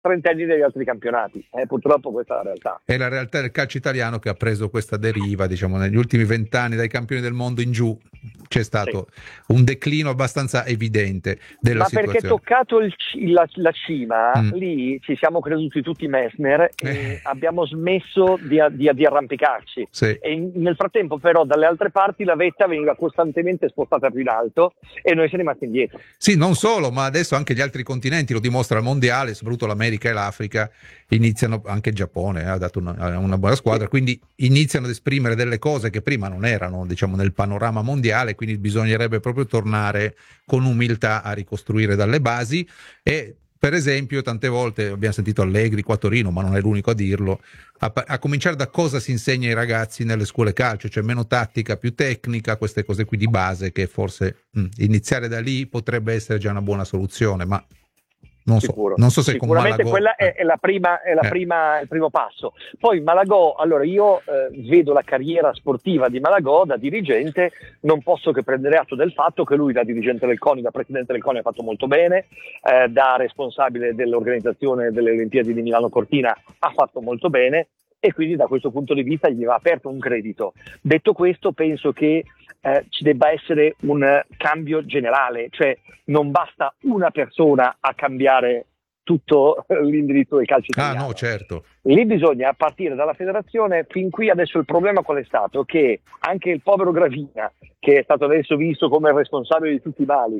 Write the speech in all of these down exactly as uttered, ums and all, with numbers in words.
trentenni degli altri campionati. Eh, purtroppo questa è la realtà. È la realtà del calcio italiano che ha preso questa deriva, diciamo, negli ultimi vent'anni, dai campioni del mondo in giù c'è stato sì. un declino abbastanza evidente della Ma situazione. Perché toccato il, la, la cima, mm. lì ci siamo creduti tutti Messner e eh. abbiamo smesso di, di, di arrampicarci. Sì. E in, nel frattempo però dalle altre parti la vetta veniva costantemente spostata più in alto e noi siamo rimasti indietro. Sì, non solo, ma adesso anche gli altri continenti, lo dimostra il mondiale, soprattutto l'America e l'Africa, iniziano, anche il Giappone eh, ha dato una, una buona squadra, quindi iniziano ad esprimere delle cose che prima non erano, diciamo, nel panorama mondiale, quindi bisognerebbe proprio tornare con umiltà a ricostruire dalle basi. E per esempio tante volte abbiamo sentito Allegri qua a Torino, ma non è l'unico a dirlo, a, a cominciare da cosa si insegna ai ragazzi nelle scuole calcio, cioè meno tattica, più tecnica, queste cose qui di base, che forse mh, iniziare da lì potrebbe essere già una buona soluzione, ma non so, Sicuro. non so se Sicuramente con Malagò quella è, è la prima, è la eh. prima, il primo passo. Poi Malagò, allora io eh, vedo la carriera sportiva di Malagò da dirigente, non posso che prendere atto del fatto che lui da dirigente del CONI, da presidente del CONI ha fatto molto bene, eh, da responsabile dell'organizzazione delle Olimpiadi di Milano Cortina ha fatto molto bene e quindi da questo punto di vista gli va aperto un credito. Detto questo, penso che Eh, ci debba essere un cambio generale, cioè non basta una persona a cambiare tutto l'indirizzo del calcio italiano. Ah no, certo. Lì bisogna partire dalla federazione. Fin qui adesso il problema qual è stato? Che anche il povero Gravina, che è stato adesso visto come il responsabile di tutti i mali,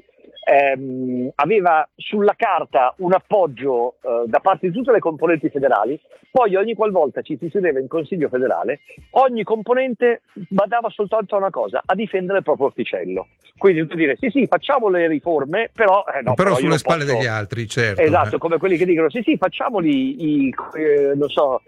ehm, aveva sulla carta un appoggio eh, da parte di tutte le componenti federali, poi ogni qualvolta ci si sedeva in consiglio federale, ogni componente badava soltanto a una cosa, a difendere il proprio orticello. Quindi tu dire sì sì facciamo le riforme, però eh, no, però, però sulle io spalle posso... degli altri, certo. Esatto, eh. come quelli che dicono sì sì facciamoli i, eh, non so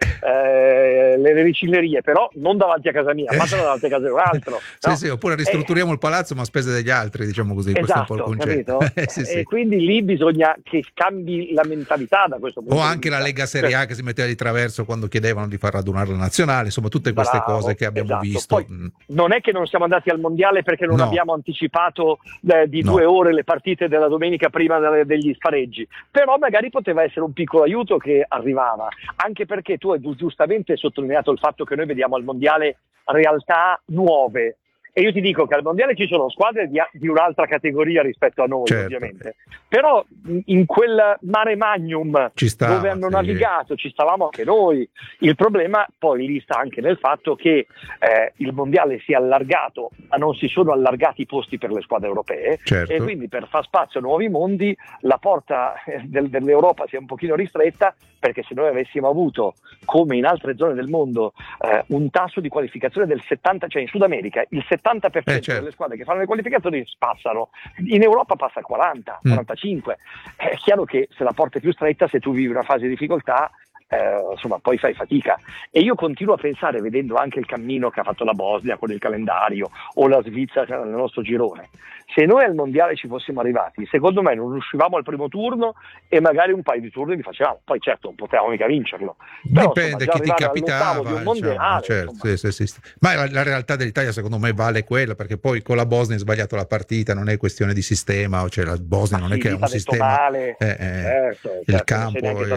eh, le ricillerie, però non davanti a casa mia, ma davanti a casa di un altro. sì no? sì, oppure ristrutturiamo eh, il palazzo ma a spese degli altri, diciamo così. Esatto, questo è un po' il concetto. capito? sì, e sì. quindi lì bisogna che cambi la mentalità da questo punto o di anche vista. la Lega Serie A cioè, che si metteva di traverso quando chiedevano di far radunare la nazionale, insomma tutte queste bravo, cose che abbiamo esatto. visto. Poi, non è che non siamo andati al mondiale perché non no. abbiamo anticipato eh, di no. due ore le partite della domenica prima delle, degli spareggi, però magari poteva essere un piccolo aiuto che arrivava, anche perché tu hai giustamente sottolineato il fatto che noi vediamo al mondiale realtà nuove. E io ti dico che al mondiale ci sono squadre di, di un'altra categoria rispetto a noi, certo. ovviamente. Però in quel mare magnum ci stava, dove hanno sì. navigato ci stavamo anche noi. Il problema poi lì sta anche nel fatto che eh, il mondiale si è allargato, ma non si sono allargati i posti per le squadre europee, certo. e quindi per far spazio a nuovi mondi la porta del, dell'Europa si è un pochino ristretta, perché se noi avessimo avuto, come in altre zone del mondo, eh, un tasso di qualificazione del settanta, cioè in Sud America il settanta per cento eh, certo. delle squadre che fanno le qualificazioni passano, in Europa passa al quaranta, quarantacinque. Mm. È chiaro che se la porta è più stretta, se tu vivi una fase di difficoltà, eh, insomma poi fai fatica. E io continuo a pensare, vedendo anche il cammino che ha fatto la Bosnia con il calendario o la Svizzera nel nostro girone, se noi al mondiale ci fossimo arrivati, secondo me non uscivamo al primo turno e magari un paio di turni li facevamo. Poi certo non potevamo mica vincerlo, però, dipende insomma, chi ti capitava, di un diciamo, mondiale, certo, sì, sì, sì. Ma la, la realtà dell'Italia secondo me vale quella, perché poi con la Bosnia hai sbagliato la partita, non è questione di sistema, cioè la Bosnia ma non sì, è che è un sistema male, eh, eh, certo, certo, il campo,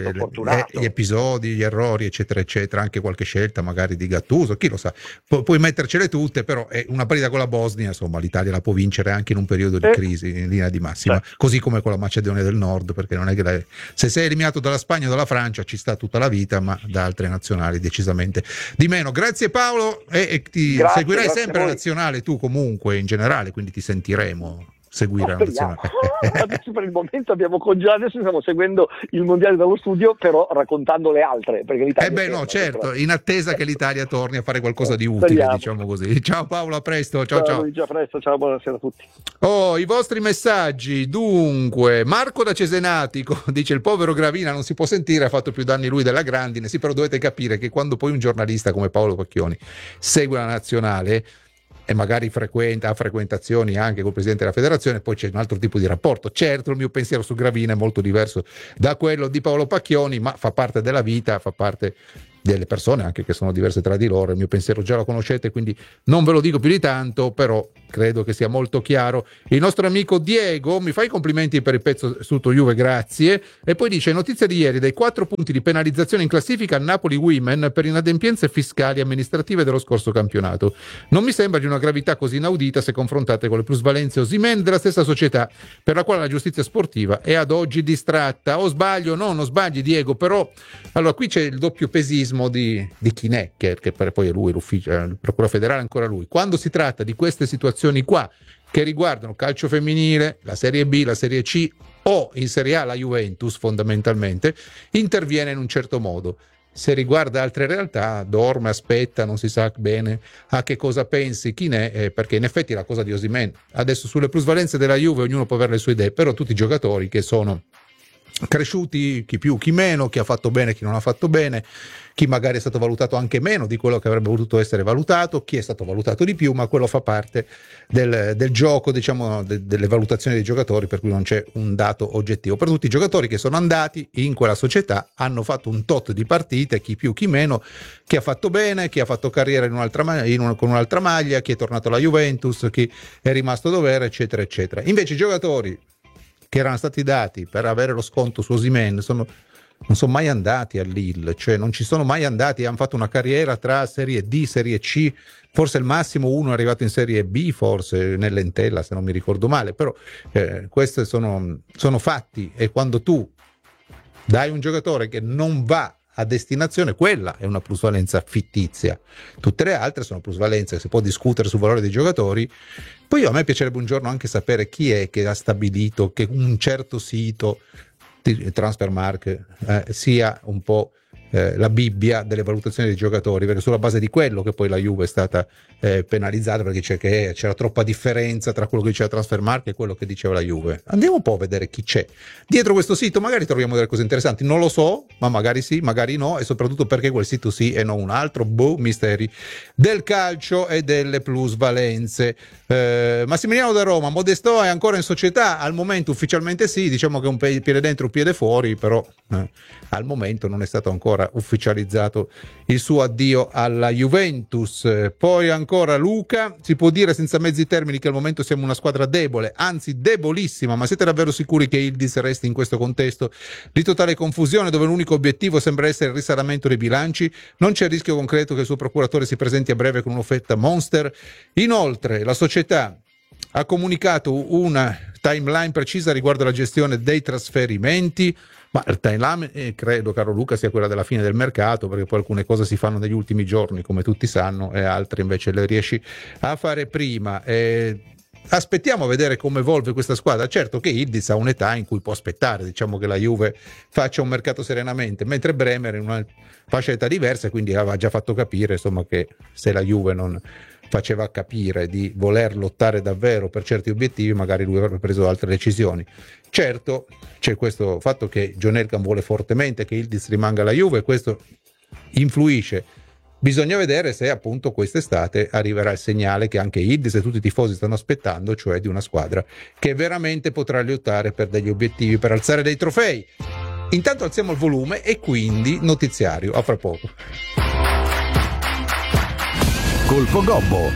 il, gli episodi, gli errori eccetera eccetera, anche qualche scelta magari di Gattuso, chi lo sa, Pu- puoi mettercele tutte, però è una partita con la Bosnia, insomma l'Italia la può vincere anche in un periodo di eh. crisi in linea di massima, sì. Così come con la Macedonia del Nord, perché non è che la... se sei eliminato dalla Spagna o dalla Francia ci sta tutta la vita, ma da altre nazionali decisamente di meno. Grazie Paolo, e, e ti grazie, seguirai grazie sempre la nazionale tu comunque in generale, quindi ti sentiremo seguire oh, la nazionale. Adesso per il momento abbiamo congelato, adesso stiamo seguendo il mondiale dallo studio, però raccontando le altre, perché l'Italia eh beh no, certo, in attesa che l'Italia torni a fare qualcosa di utile, speriamo. Diciamo così. Ciao Paolo, a presto, ciao ciao. Ciao, a presto, ciao, buonasera a tutti. Oh, i vostri messaggi, dunque, Marco da Cesenatico dice il povero Gravina non si può sentire, ha fatto più danni lui della grandine, sì, però dovete capire che quando poi un giornalista come Paolo Pacchioni segue la nazionale e magari frequenta, ha frequentazioni anche col presidente della federazione, poi c'è un altro tipo di rapporto. Certo, il mio pensiero su Gravina è molto diverso da quello di Paolo Pacchioni, ma fa parte della vita, fa parte delle persone anche che sono diverse tra di loro, il mio pensiero già lo conoscete, quindi non ve lo dico più di tanto, però credo che sia molto chiaro. Il nostro amico Diego mi fa i complimenti per il pezzo su Juve, grazie, e poi dice: notizia di ieri, dei quattro punti di penalizzazione in classifica Napoli Women per inadempienze fiscali e amministrative dello scorso campionato. Non mi sembra di una gravità così inaudita se confrontate con le plusvalenze Osimhen della stessa società, per la quale la giustizia sportiva è ad oggi distratta. O sbaglio? No, non sbagli Diego, però allora qui c'è il doppio pesismo di, di Chinè, che, che poi è lui, l'ufficio, il procura federale, ancora lui. Quando si tratta di queste situazioni qua che riguardano calcio femminile, la Serie B, la Serie C o in Serie A la Juventus fondamentalmente, interviene in un certo modo. Se riguarda altre realtà dorme, aspetta, non si sa bene a che cosa pensi Chinè, eh, perché in effetti la cosa di Osimhen, adesso sulle plusvalenze della Juve ognuno può avere le sue idee, però tutti i giocatori che sono cresciuti, chi più chi meno, chi ha fatto bene chi non ha fatto bene, chi magari è stato valutato anche meno di quello che avrebbe voluto essere valutato, chi è stato valutato di più, ma quello fa parte del, del gioco, diciamo, de, delle valutazioni dei giocatori, per cui non c'è un dato oggettivo. Per tutti i giocatori che sono andati in quella società hanno fatto un tot di partite, chi più chi meno, chi ha fatto bene, chi ha fatto carriera in un'altra, in un, con un'altra maglia, chi è tornato alla Juventus, chi è rimasto dov'era, eccetera eccetera. Invece i giocatori che erano stati dati per avere lo sconto su Osimhen sono, non sono mai andati a Lille, cioè non ci sono mai andati, hanno fatto una carriera tra Serie D, Serie C, forse il massimo uno è arrivato in Serie B, forse nell'Entella se non mi ricordo male, però eh, questi sono, sono fatti, e quando tu dai un giocatore che non va a destinazione, quella è una plusvalenza fittizia. Tutte le altre sono plusvalenze, si può discutere sul valore dei giocatori. Poi a me piacerebbe un giorno anche sapere chi è che ha stabilito che un certo sito, Transfermarkt, eh, sia un po' eh, la Bibbia delle valutazioni dei giocatori, perché sulla base di quello che poi la Juve è stata eh, penalizzata, perché c'è che c'era troppa differenza tra quello che diceva Transfermarkt e quello che diceva la Juve. Andiamo un po' a vedere chi c'è dietro questo sito, magari troviamo delle cose interessanti, non lo so, ma magari sì, magari no, e soprattutto perché quel sito sì e non un altro. Boh, misteri del calcio e delle plusvalenze. eh, Massimiliano da Roma: Modesto è ancora in società? Al momento ufficialmente sì, diciamo che un piede dentro un piede fuori, però eh, al momento non è stato ancora ufficializzato il suo addio alla Juventus. Eh, poi ancora Luca: si può dire senza mezzi termini che al momento siamo una squadra debole, anzi debolissima, ma siete davvero sicuri che Yildiz resti in questo contesto di totale confusione, dove l'unico obiettivo sembra essere il risanamento dei bilanci? Non c'è il rischio concreto che il suo procuratore si presenti a breve con un'offerta monster? Inoltre la società ha comunicato una timeline precisa riguardo alla gestione dei trasferimenti, ma il timeline eh, credo, caro Luca, sia quella della fine del mercato, perché poi alcune cose si fanno negli ultimi giorni, come tutti sanno, e altre invece le riesci a fare prima. Eh, aspettiamo a vedere come evolve questa squadra. Certo che Yildiz ha un'età in cui può aspettare, diciamo che la Juve faccia un mercato serenamente, mentre Bremer è in una fascia d'età diversa, quindi aveva già fatto capire, insomma, che se la Juve non faceva capire di voler lottare davvero per certi obiettivi, magari lui avrebbe preso altre decisioni. Certo, c'è questo fatto che John Elkann vuole fortemente che Yildiz rimanga alla Juve, questo influisce. Bisogna vedere se appunto quest'estate arriverà il segnale che anche Yildiz e tutti i tifosi stanno aspettando, cioè di una squadra che veramente potrà lottare per degli obiettivi, per alzare dei trofei. Intanto alziamo il volume e quindi notiziario, a fra poco. Colpo Gobbo.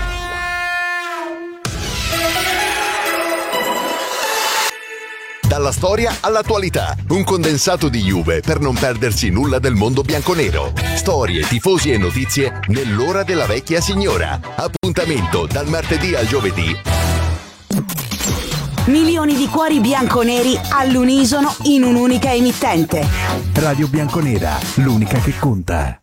Dalla storia all'attualità, un condensato di Juve per non perdersi nulla del mondo bianconero. Storie, tifosi e notizie nell'ora della vecchia signora. Appuntamento dal martedì al giovedì. Milioni di cuori bianconeri all'unisono in un'unica emittente. Radio Bianconera, l'unica che conta.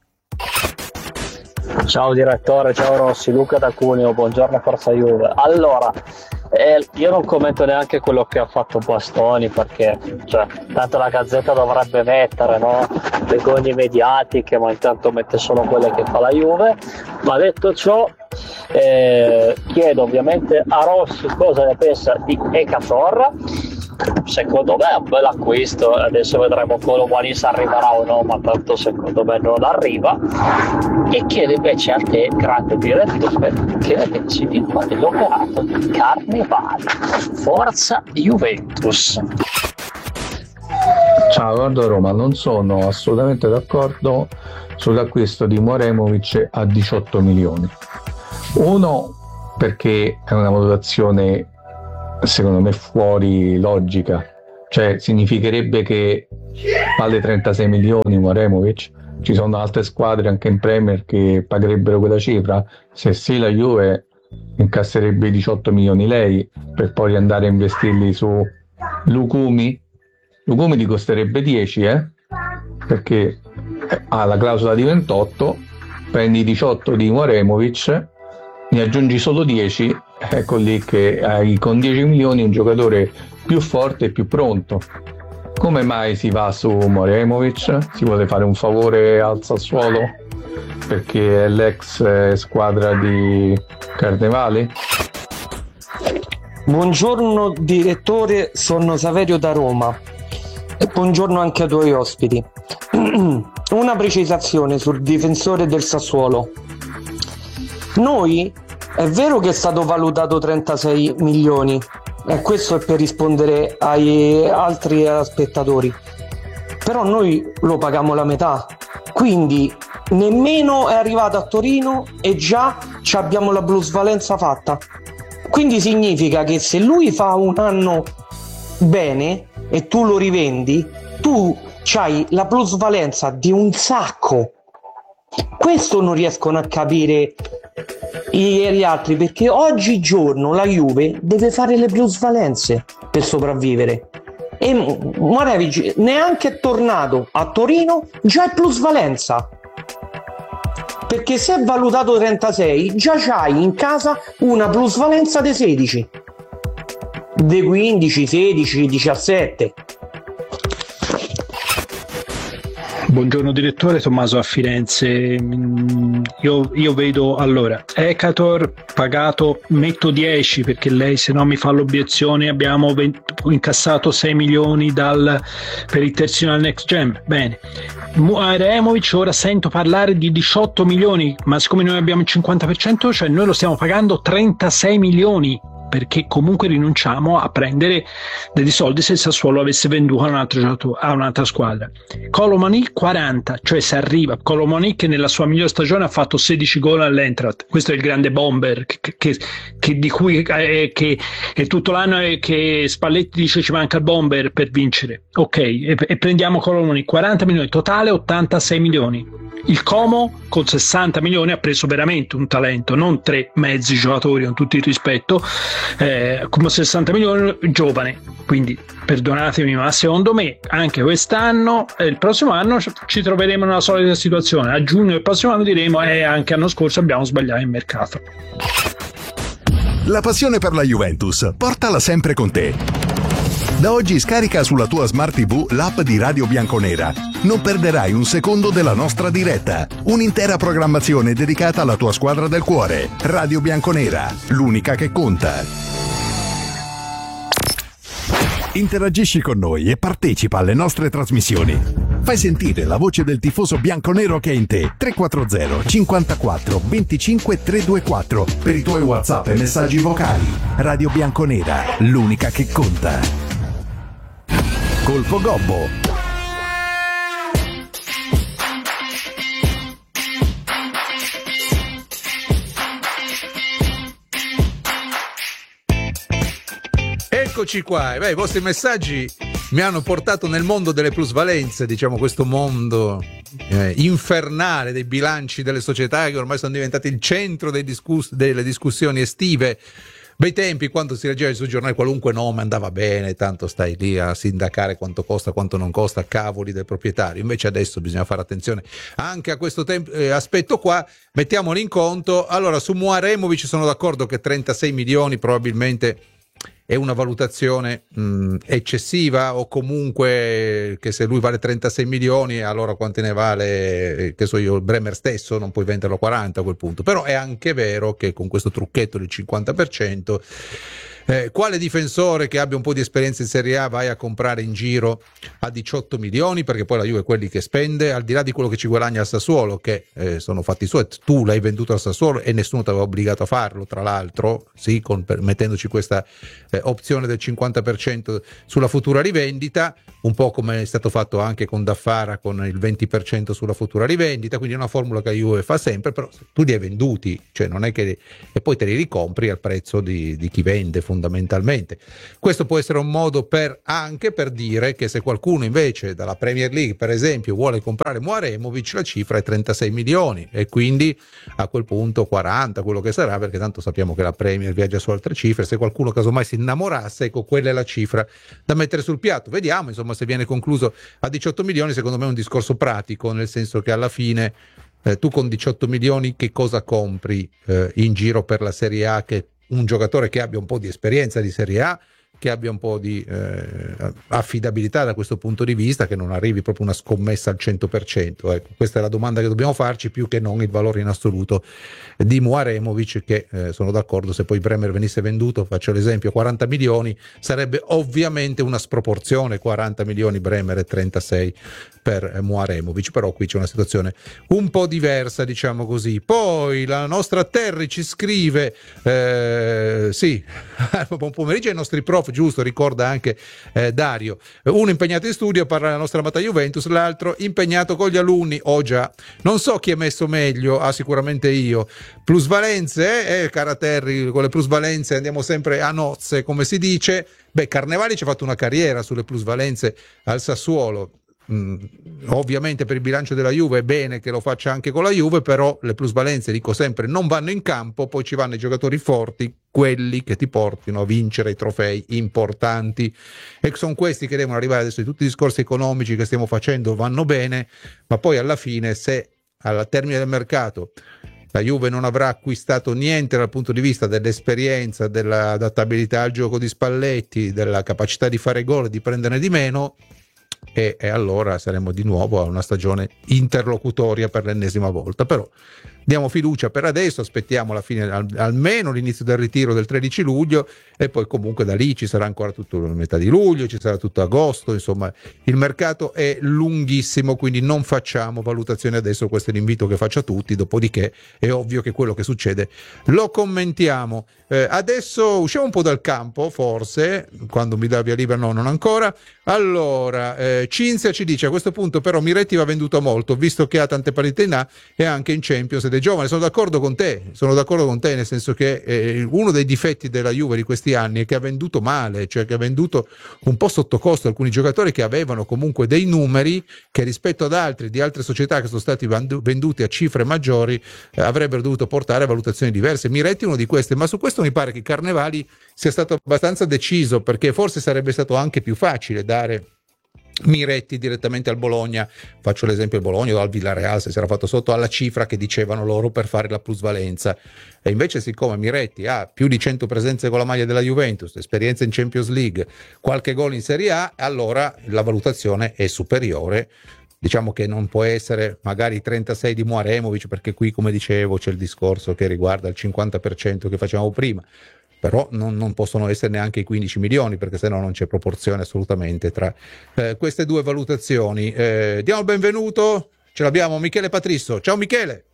Ciao direttore, ciao Rossi, Luca da Cuneo, buongiorno Forza Juve. Allora, eh, io non commento neanche quello che ha fatto Bastoni, perché cioè, tanto la Gazzetta dovrebbe mettere, no, le gogne mediatiche, ma intanto mette solo quelle che fa la Juve. Ma detto ciò, eh, chiedo ovviamente a Rossi cosa ne pensa di Ekafor. Secondo me è un bel acquisto, adesso vedremo Colomani se arriverà o no, ma tanto secondo me non arriva. E chiedo invece a te, grande direttore, che ne pensi di dell'operato di Carnevali. Forza Juventus. Ciao, guardo Roma, non sono assolutamente d'accordo sull'acquisto di Moremovic a diciotto milioni. Uno, perché è una valutazione secondo me fuori logica. Cioè significherebbe che vale trentasei milioni Mouremovic. Ci sono altre squadre anche in Premier che pagherebbero quella cifra. Se sì, la Juve incasserebbe diciotto milioni lei, per poi andare a investirli su Lukumi. Lukumi ti costerebbe dieci, eh? Perché ha la clausola di ventotto, prendi i diciotto di Mouremovic, ne aggiungi solo dieci, ecco lì che hai con dieci milioni un giocatore più forte e più pronto. Come mai si va su Mouremovic? Si vuole fare un favore al Sassuolo? Perché è l'ex squadra di Carnevale? Buongiorno direttore, sono Saverio da Roma e buongiorno anche ai tuoi ospiti. Una precisazione sul difensore del Sassuolo. Noi è vero che è stato valutato trentasei milioni, e questo è per rispondere ai altri spettatori, però noi lo paghiamo la metà, quindi nemmeno è arrivato a Torino e già ci abbiamo la plusvalenza fatta. Quindi significa che se lui fa un anno bene e tu lo rivendi, tu c'hai la plusvalenza di un sacco. Questo non riescono a capire gli altri, perché oggigiorno la Juve deve fare le plusvalenze per sopravvivere, e Mouremovic neanche è tornato a Torino, già è plusvalenza, perché se è valutato trentasei già c'hai in casa una plusvalenza dei sedici, dei quindici, sedici, diciassette. Buongiorno direttore, Tommaso a Firenze. Io, io vedo, allora, Ekator pagato, metto dieci perché lei se no mi fa l'obiezione, abbiamo venti, incassato sei milioni dal, per il terzino al Next Gen. Bene, Mouremovic ora sento parlare di diciotto milioni, ma siccome noi abbiamo il cinquanta per cento, cioè noi lo stiamo pagando trentasei milioni, perché comunque rinunciamo a prendere dei soldi se il Sassuolo avesse venduto a, un altro, a un'altra squadra. Colomani quaranta, cioè se arriva Colomani che nella sua migliore stagione ha fatto sedici gol all'Eintracht, questo è il grande bomber che, che, che di cui è, che è tutto l'anno è che Spalletti dice ci manca il bomber per vincere, ok, e, e prendiamo Colomani, quaranta milioni, totale ottantasei milioni. Il Como con sessanta milioni ha preso veramente un talento, non tre mezzi giocatori con tutto il rispetto, eh, come sessanta milioni giovane, quindi perdonatemi, ma secondo me anche quest'anno e il prossimo anno ci troveremo nella solita situazione. A giugno del prossimo anno diremo eh, anche l'anno scorso abbiamo sbagliato il mercato. La passione per la Juventus, portala sempre con te. Da oggi scarica sulla tua Smart tivù l'app di Radio Bianconera. Non perderai un secondo della nostra diretta. Un'intera programmazione dedicata alla tua squadra del cuore. Radio Bianconera, l'unica che conta. Interagisci con noi e partecipa alle nostre trasmissioni. Fai sentire la voce del tifoso bianconero che è in te. tre quattro zero cinquantaquattro venticinque trecentoventiquattro per i tuoi WhatsApp e messaggi vocali. Radio Bianconera, l'unica che conta. Colpo Gobbo. Eccoci qua, beh, i vostri messaggi mi hanno portato nel mondo delle plusvalenze, diciamo questo mondo eh, infernale dei bilanci delle società che ormai sono diventati il centro dei discuss- delle discussioni estive. Bei tempi, quando si leggeva sui giornali qualunque nome andava bene, tanto stai lì a sindacare quanto costa, quanto non costa, cavoli del proprietario. Invece adesso bisogna fare attenzione anche a questo temp- eh, aspetto qua, mettiamolo in conto. Allora, su Mouremovic sono d'accordo che trentasei milioni probabilmente è una valutazione mh, eccessiva, o comunque che se lui vale trentasei milioni allora quanti ne vale, che so io, il Bremer stesso, non puoi venderlo a quaranta a quel punto. Però è anche vero che con questo trucchetto del cinquanta per cento Eh, quale difensore che abbia un po' di esperienza in Serie A vai a comprare in giro a diciotto milioni? Perché poi la Juve è quelli che spende, al di là di quello che ci guadagna al Sassuolo, che eh, sono fatti suoi, tu l'hai venduto al Sassuolo e nessuno ti aveva obbligato a farlo, tra l'altro, sì, con, per, mettendoci questa eh, opzione del cinquanta per cento sulla futura rivendita, un po' come è stato fatto anche con Daffara con il venti per cento sulla futura rivendita, quindi è una formula che la Juve fa sempre, però tu li hai venduti, cioè non è che, e poi te li ricompri al prezzo di, di chi vende fondamentalmente. Questo può essere un modo per anche per dire che se qualcuno invece dalla Premier League per esempio vuole comprare Muaremovic, la cifra è trentasei milioni e quindi a quel punto quaranta, quello che sarà, perché tanto sappiamo che la Premier viaggia su altre cifre. Se qualcuno casomai si innamorasse, ecco, quella è la cifra da mettere sul piatto. Vediamo insomma se viene concluso a diciotto milioni. Secondo me è un discorso pratico, nel senso che alla fine eh, tu con diciotto milioni che cosa compri eh, in giro per la Serie A, che un giocatore che abbia un po' di esperienza di Serie A, che abbia un po' di eh, affidabilità da questo punto di vista, che non arrivi proprio una scommessa al cento per cento. Ecco, questa è la domanda che dobbiamo farci, più che non il valore in assoluto di Muaremovic, che eh, sono d'accordo, se poi Bremer venisse venduto, faccio l'esempio, quaranta milioni, sarebbe ovviamente una sproporzione, quaranta milioni Bremer e trentasei per Muaremovic, però qui c'è una situazione un po' diversa, diciamo così. Poi la nostra Terry ci scrive eh, sì, buon pomeriggio ai nostri prof, giusto, ricorda anche eh, Dario, uno impegnato in studio, parla della nostra amata Juventus, l'altro impegnato con gli alunni. Oh già, non so chi è messo meglio, ah sicuramente io. Plusvalenze, eh, eh cara Terry, con le plusvalenze andiamo sempre a nozze, come si dice. Beh, Carnevali ci ha fatto una carriera sulle plusvalenze al Sassuolo. Mm, ovviamente per il bilancio della Juve è bene che lo faccia anche con la Juve, però le plusvalenze, dico sempre, non vanno in campo, poi ci vanno i giocatori forti, quelli che ti portino a vincere i trofei importanti, e sono questi che devono arrivare. Adesso tutti i discorsi economici che stiamo facendo vanno bene, ma poi alla fine, se al termine del mercato la Juve non avrà acquistato niente dal punto di vista dell'esperienza, dell'adattabilità al gioco di Spalletti, della capacità di fare gol e di prenderne di meno, E, e allora saremo di nuovo a una stagione interlocutoria per l'ennesima volta. Però diamo fiducia per adesso, aspettiamo la fine, al, almeno l'inizio del ritiro del tredici luglio, e poi comunque da lì ci sarà ancora tutto la metà di luglio, ci sarà tutto agosto, insomma il mercato è lunghissimo, quindi non facciamo valutazioni adesso. Questo è l'invito che faccio a tutti, dopodiché è ovvio che quello che succede lo commentiamo. Eh, adesso usciamo un po' dal campo, forse, quando mi dà via libera, no, non ancora. Allora, eh, Cinzia ci dice: a questo punto però Miretti va venduto molto, visto che ha tante partite in A e anche in Champions ed è giovane. Sono d'accordo con te, sono d'accordo con te, nel senso che eh, uno dei difetti della Juve di questi anni è che ha venduto male, cioè che ha venduto un po' sotto costo alcuni giocatori che avevano comunque dei numeri che rispetto ad altri di altre società che sono stati venduti a cifre maggiori eh, avrebbero dovuto portare a valutazioni diverse. Miretti è uno di questi, ma su questo mi pare che Carnevali sia stato abbastanza deciso, perché forse sarebbe stato anche più facile dare Miretti direttamente al Bologna. Faccio l'esempio del Bologna o al Villarreal, se si era fatto sotto alla cifra che dicevano loro per fare la plusvalenza, e invece siccome Miretti ha più di cento presenze con la maglia della Juventus, esperienza in Champions League, qualche gol in Serie A, allora la valutazione è superiore. Diciamo che non può essere magari trentasei di Muaremovic, perché qui, come dicevo, c'è il discorso che riguarda il cinquanta per cento che facevamo prima, però non, non possono essere neanche i quindici milioni, perché sennò non c'è proporzione assolutamente tra eh, queste due valutazioni. Eh, diamo il benvenuto, ce l'abbiamo Michele Patrisso. Ciao Michele.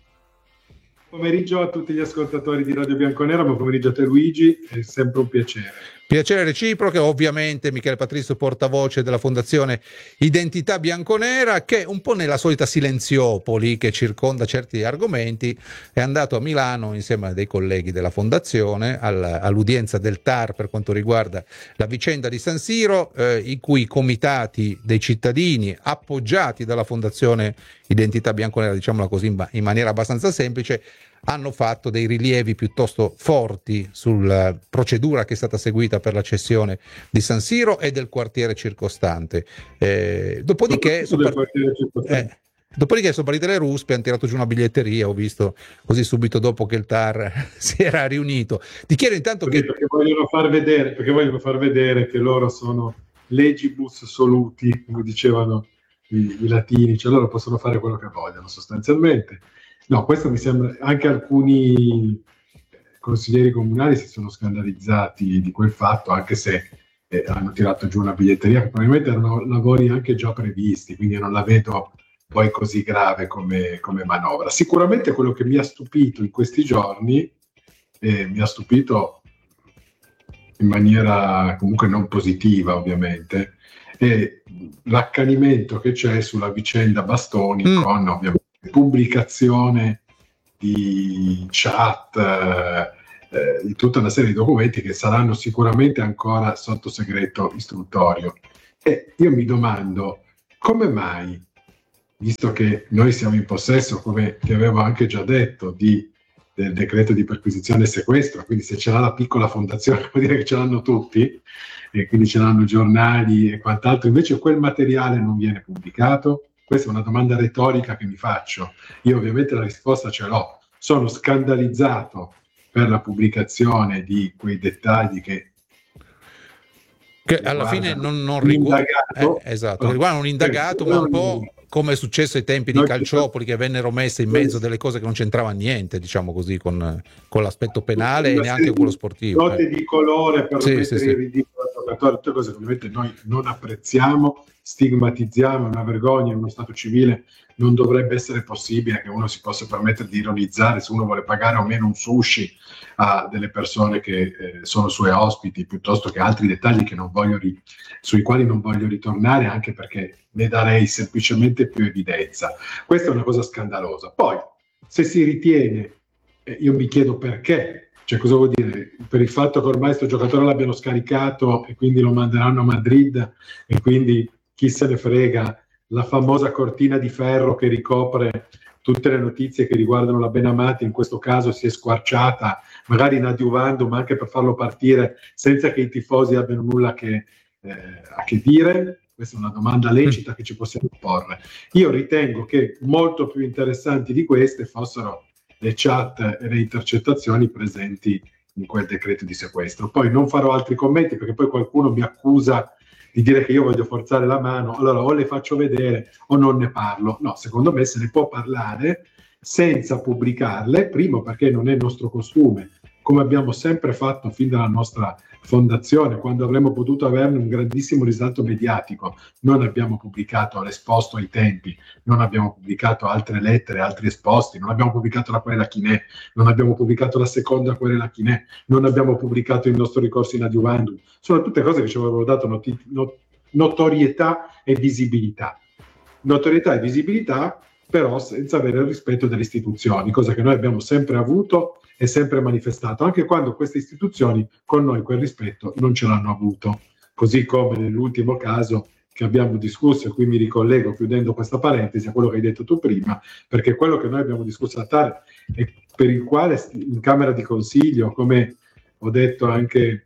Buon pomeriggio a tutti gli ascoltatori di Radio Bianconera, buon pomeriggio a te Luigi, è sempre un piacere. Piacere reciproco. Ovviamente Michele Patrisso, portavoce della Fondazione Identità Bianconera, che un po' nella solita silenziopoli che circonda certi argomenti è andato a Milano insieme a dei colleghi della Fondazione alla, all'udienza del T A R per quanto riguarda la vicenda di San Siro, eh, i cui comitati dei cittadini appoggiati dalla Fondazione Identità Bianconera, diciamola così in, in maniera abbastanza semplice, hanno fatto dei rilievi piuttosto forti sulla procedura che è stata seguita per la cessione di San Siro e del quartiere circostante. Eh, dopodiché, sono part- quartiere circostante. Eh, dopodiché sono partite le ruspe, hanno tirato giù una biglietteria, ho visto così subito dopo che il T A R si era riunito. Ti chiedo intanto perché, che... Perché vogliono far vedere, perché vogliono far vedere che loro sono legibus soluti, come dicevano i, i latini, cioè loro possono fare quello che vogliono sostanzialmente. No, questo mi sembra, anche alcuni consiglieri comunali si sono scandalizzati di quel fatto, anche se eh, hanno tirato giù una biglietteria che probabilmente erano lavori anche già previsti, quindi non la vedo poi così grave come, come manovra. Sicuramente quello che mi ha stupito in questi giorni, eh, mi ha stupito in maniera comunque non positiva ovviamente, è l'accanimento che c'è sulla vicenda Bastoni, mm. con ovviamente pubblicazione di chat, eh, di tutta una serie di documenti che saranno sicuramente ancora sotto segreto istruttorio. E io mi domando come mai, visto che noi siamo in possesso, come ti avevo anche già detto, di, del decreto di perquisizione e sequestro, quindi se ce l'ha la piccola fondazione vuol dire che ce l'hanno tutti, e quindi ce l'hanno giornali e quant'altro, invece quel materiale non viene pubblicato? Questa è una domanda retorica che mi faccio. Io ovviamente la risposta ce l'ho. Sono scandalizzato per la pubblicazione di quei dettagli che che alla fine non, non riguardano eh, esatto, riguardano un indagato, ma un po' come è successo ai tempi di Calciopoli, che vennero messe in mezzo delle cose che non c'entravano niente, diciamo così, con, con l'aspetto penale e neanche quello sportivo. Note eh. di colore per sì, mettere sì, sì. in ridicolo al giocatore, tutte cose che ovviamente noi non apprezziamo, stigmatizziamo, è una vergogna. In uno Stato civile non dovrebbe essere possibile che uno si possa permettere di ironizzare se uno vuole pagare o meno un sushi a delle persone che eh, sono sue ospiti, piuttosto che altri dettagli che non voglio ri- sui quali non voglio ritornare, anche perché ne darei semplicemente più evidenza. Questa è una cosa scandalosa. Poi, se si ritiene, eh, io mi chiedo perché, cioè cosa vuol dire? Per il fatto che ormai questo giocatore l'abbiano scaricato e quindi lo manderanno a Madrid e quindi chi se ne frega, la famosa cortina di ferro che ricopre tutte le notizie che riguardano la Benamati, in questo caso si è squarciata, magari inadiuvando, ma anche per farlo partire senza che i tifosi abbiano nulla che, eh, a che dire. Questa è una domanda lecita che ci possiamo porre. Io ritengo che molto più interessanti di queste fossero le chat e le intercettazioni presenti in quel decreto di sequestro. Poi non farò altri commenti, perché poi qualcuno mi accusa di dire che io voglio forzare la mano, allora o le faccio vedere o non ne parlo. No, secondo me se ne può parlare senza pubblicarle, primo perché non è nostro costume, come abbiamo sempre fatto fin dalla nostra fondazione, quando avremmo potuto averne un grandissimo risalto mediatico. Non abbiamo pubblicato l'esposto ai tempi, non abbiamo pubblicato altre lettere, altri esposti, non abbiamo pubblicato la querela Chinè, non abbiamo pubblicato la seconda querela Chinè, non abbiamo pubblicato il nostro ricorso in adiuvandum. Sono tutte cose che ci avevano dato noti- not- notorietà e visibilità. Notorietà e visibilità, però senza avere il rispetto delle istituzioni, cosa che noi abbiamo sempre avuto e sempre manifestato, anche quando queste istituzioni con noi quel rispetto non ce l'hanno avuto, così come nell'ultimo caso che abbiamo discusso, e qui mi ricollego chiudendo questa parentesi a quello che hai detto tu prima, perché quello che noi abbiamo discusso a TAR e per il quale in Camera di Consiglio, come ho detto anche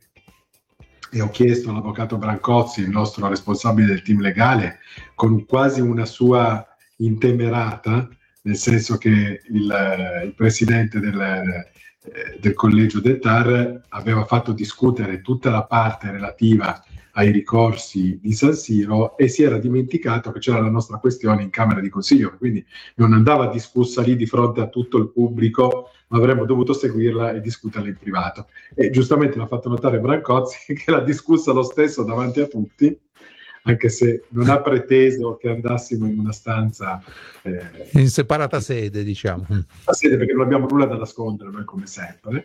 e ho chiesto all'avvocato Brancozzi, il nostro responsabile del team legale, con quasi una sua intemerata, nel senso che il, il presidente del, eh, del collegio del TAR aveva fatto discutere tutta la parte relativa ai ricorsi di San Siro e si era dimenticato che c'era la nostra questione in Camera di Consiglio, quindi non andava discussa lì di fronte a tutto il pubblico, ma avremmo dovuto seguirla e discuterla in privato. E giustamente l'ha fatto notare Brancozzi che l'ha discussa lo stesso davanti a tutti, anche se non ha preteso che andassimo in una stanza eh, in separata sede, diciamo. La sede, perché non abbiamo nulla da nascondere noi, come sempre,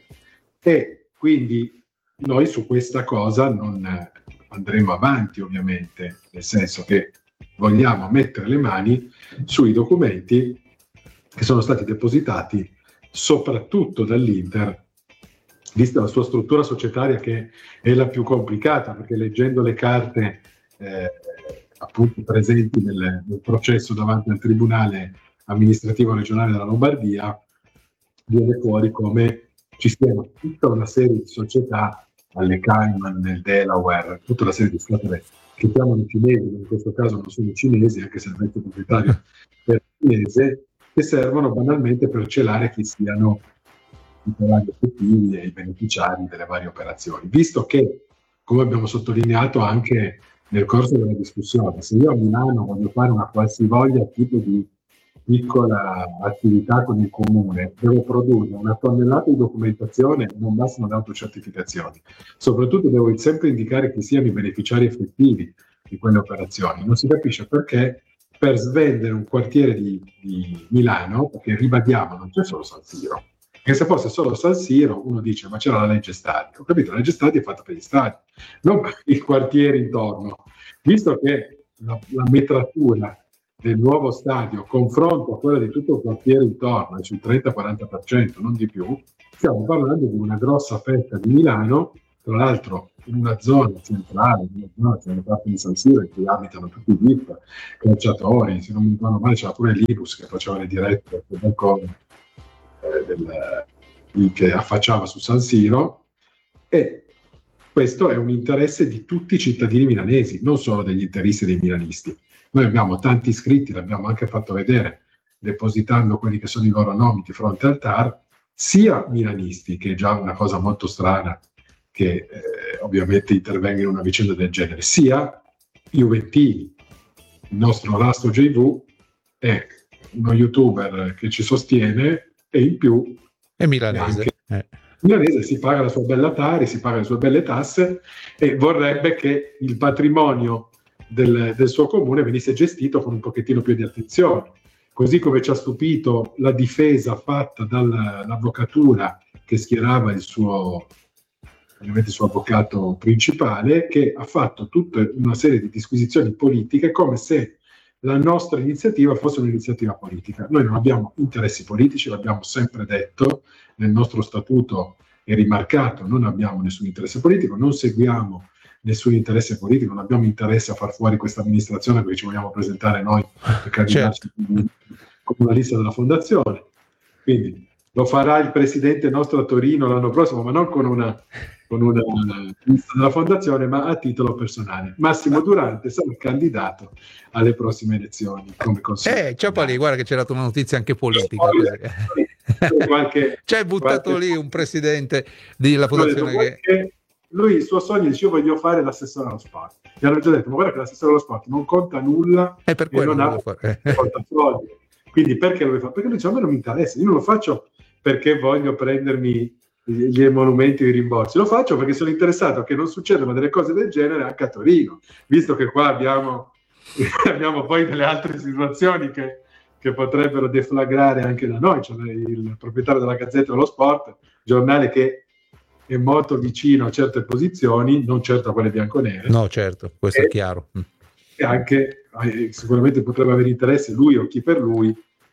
e quindi noi su questa cosa non andremo avanti, ovviamente, nel senso che vogliamo mettere le mani sui documenti che sono stati depositati soprattutto dall'Inter, vista la sua struttura societaria che è la più complicata, perché leggendo le carte Eh, appunto presenti nel, nel processo davanti al Tribunale amministrativo regionale della Lombardia, viene fuori come ci siano tutta una serie di società alle Cayman, nel Delaware, tutta una serie di scatole che chiamano cinesi, ma in questo caso non sono cinesi, anche se il vecchio proprietario è cinese, che servono banalmente per celare chi siano i titolari effettivi e i beneficiari delle varie operazioni. Visto che, come abbiamo sottolineato anche nel corso della discussione, se io a Milano voglio fare una qualsivoglia tipo di piccola attività con il comune, devo produrre una tonnellata di documentazione, non bastano le autocertificazioni. Soprattutto devo sempre indicare chi siano i beneficiari effettivi di quelle operazioni. Non si capisce perché per svendere un quartiere di, di Milano, perché ribadiamo, non c'è solo San Siro, che se fosse solo San Siro uno dice ma c'era la legge stadio. Ho capito, la legge stadio è fatta per gli stadi, non per i quartieri intorno. Visto che la, la metratura del nuovo stadio confronto a quella di tutto il quartiere intorno è sul trenta quaranta per cento, non di più, stiamo parlando di una grossa fetta di Milano, tra l'altro in una zona centrale, in una zona, c'è una parte di San Siro in cui abitano tutti i V I P, calciatori, se non mi ricordo male c'era pure l'Ibus che faceva le dirette del balcone eh, del, che affacciava su San Siro, e questo è un interesse di tutti i cittadini milanesi, non solo degli interisti e dei milanisti. Noi abbiamo tanti iscritti, l'abbiamo anche fatto vedere, depositando quelli che sono i loro nomi di fronte al T A R, sia milanisti, che è già una cosa molto strana che eh, ovviamente intervenga in una vicenda del genere, sia juventini. Il nostro Rasto J V è uno youtuber che ci sostiene e in più è milanese. Anche, eh. milanese, si paga la sua bella Tari, si paga le sue belle tasse e vorrebbe che il patrimonio Del, del suo comune venisse gestito con un pochettino più di attenzione, così come ci ha stupito la difesa fatta dall'avvocatura che schierava il suo, ovviamente il suo avvocato principale, che ha fatto tutta una serie di disquisizioni politiche come se la nostra iniziativa fosse un'iniziativa politica. Noi non abbiamo interessi politici, l'abbiamo sempre detto, nel nostro statuto è rimarcato, non abbiamo nessun interesse politico, non seguiamo nessun interesse politico, non abbiamo interesse a far fuori questa amministrazione perché ci vogliamo presentare noi per candidarci certo. come una lista della fondazione. Quindi lo farà il presidente nostro a Torino l'anno prossimo, ma non con una, con una lista della fondazione, ma a titolo personale. Massimo Durante sarà candidato alle prossime elezioni come consigliere. Eh, Ciapali, guarda che c'è dato una notizia anche politica. Qualche, c'è buttato qualche... lì un presidente della fondazione detto, che... Lui il suo sogno dice io voglio fare l'assessore allo sport. Gli hanno già detto ma guarda che l'assessore allo sport non conta nulla e, per e non ha portafoglio. Quindi perché lo vuoi fare? Perché lui dice a me non mi interessa, io non lo faccio perché voglio prendermi gli emolumenti e i rimborsi, lo faccio perché sono interessato che non succedano delle cose del genere anche a Torino, visto che qua abbiamo, abbiamo poi delle altre situazioni che, che potrebbero deflagrare anche da noi. Cioè il proprietario della Gazzetta dello Sport, giornale che è molto vicino a certe posizioni, non certo a quelle bianconere. No, certo, questo e, è chiaro. E anche eh, sicuramente potrebbe avere interesse lui o chi per lui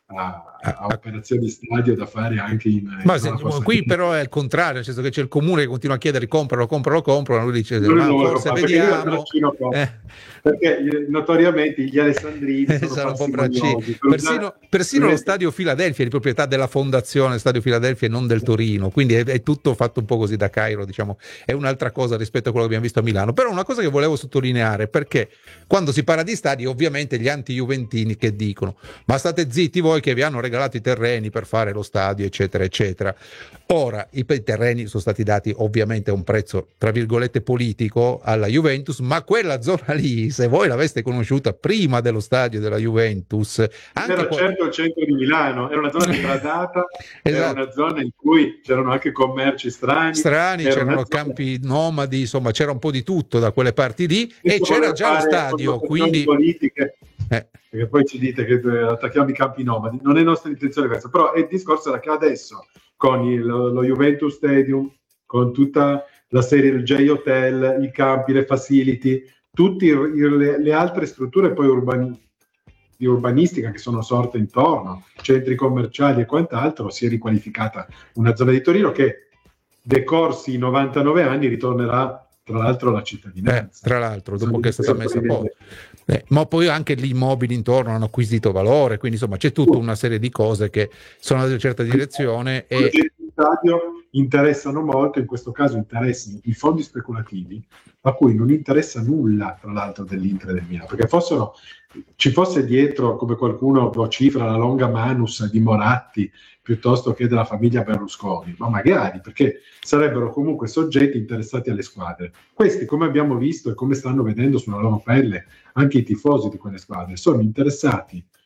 a, a operazioni stadio da fare anche in... Ma in se, qui di... però è il contrario, nel senso che c'è il comune che continua a chiedere compralo, compralo, compralo, lui dice ma forse vediamo... Eh. Perché notoriamente gli alessandrini sono, sono un po' braccini. Persino, persino lo stadio Filadelfia è di proprietà della fondazione Stadio Filadelfia e non del Torino, quindi è, è tutto fatto un po' così da Cairo, diciamo, è un'altra cosa rispetto a quello che abbiamo visto a Milano. Però una cosa che volevo sottolineare, perché quando si parla di stadi ovviamente gli anti-juventini che dicono ma state zitti voi che vi hanno regalato i terreni per fare lo stadio eccetera eccetera. Ora i terreni sono stati dati ovviamente a un prezzo tra virgolette politico alla Juventus, ma quella zona lì, se voi l'aveste conosciuta prima dello stadio della Juventus, anche era qua... certo il centro di Milano, era una zona degradata, esatto. Era una zona in cui c'erano anche commerci strani, strani c'erano zona... campi nomadi, insomma c'era un po' di tutto da quelle parti lì e, e c'era già lo stadio, quindi politiche. Eh. Perché poi ci dite che attacchiamo i campi nomadi, non è nostra intenzione questa, però il discorso era che adesso con il, lo Juventus Stadium, con tutta la serie del J Hotel, i campi, le facility, tutte le, le altre strutture poi urbani, di urbanistica che sono sorte intorno, centri commerciali e quant'altro, si è riqualificata una zona di Torino che decorsi i novantanove anni ritornerà tra l'altro alla cittadinanza. Eh, tra l'altro, dopo che è stata messa a posto. Eh, ma poi anche gli immobili intorno hanno acquisito valore, quindi insomma c'è tutta una serie di cose che sono in una certa direzione. E il stadio interessano molto, in questo caso interessano i fondi speculativi, a cui non interessa nulla tra l'altro dell'Inter e del Milan, perché fossero, ci fosse dietro, come qualcuno vocifera, la longa manus di Moratti piuttosto che della famiglia Berlusconi, ma magari, perché sarebbero comunque soggetti interessati alle squadre. Questi, come abbiamo visto e come stanno vedendo sulla loro pelle anche i tifosi di quelle squadre, sono interessati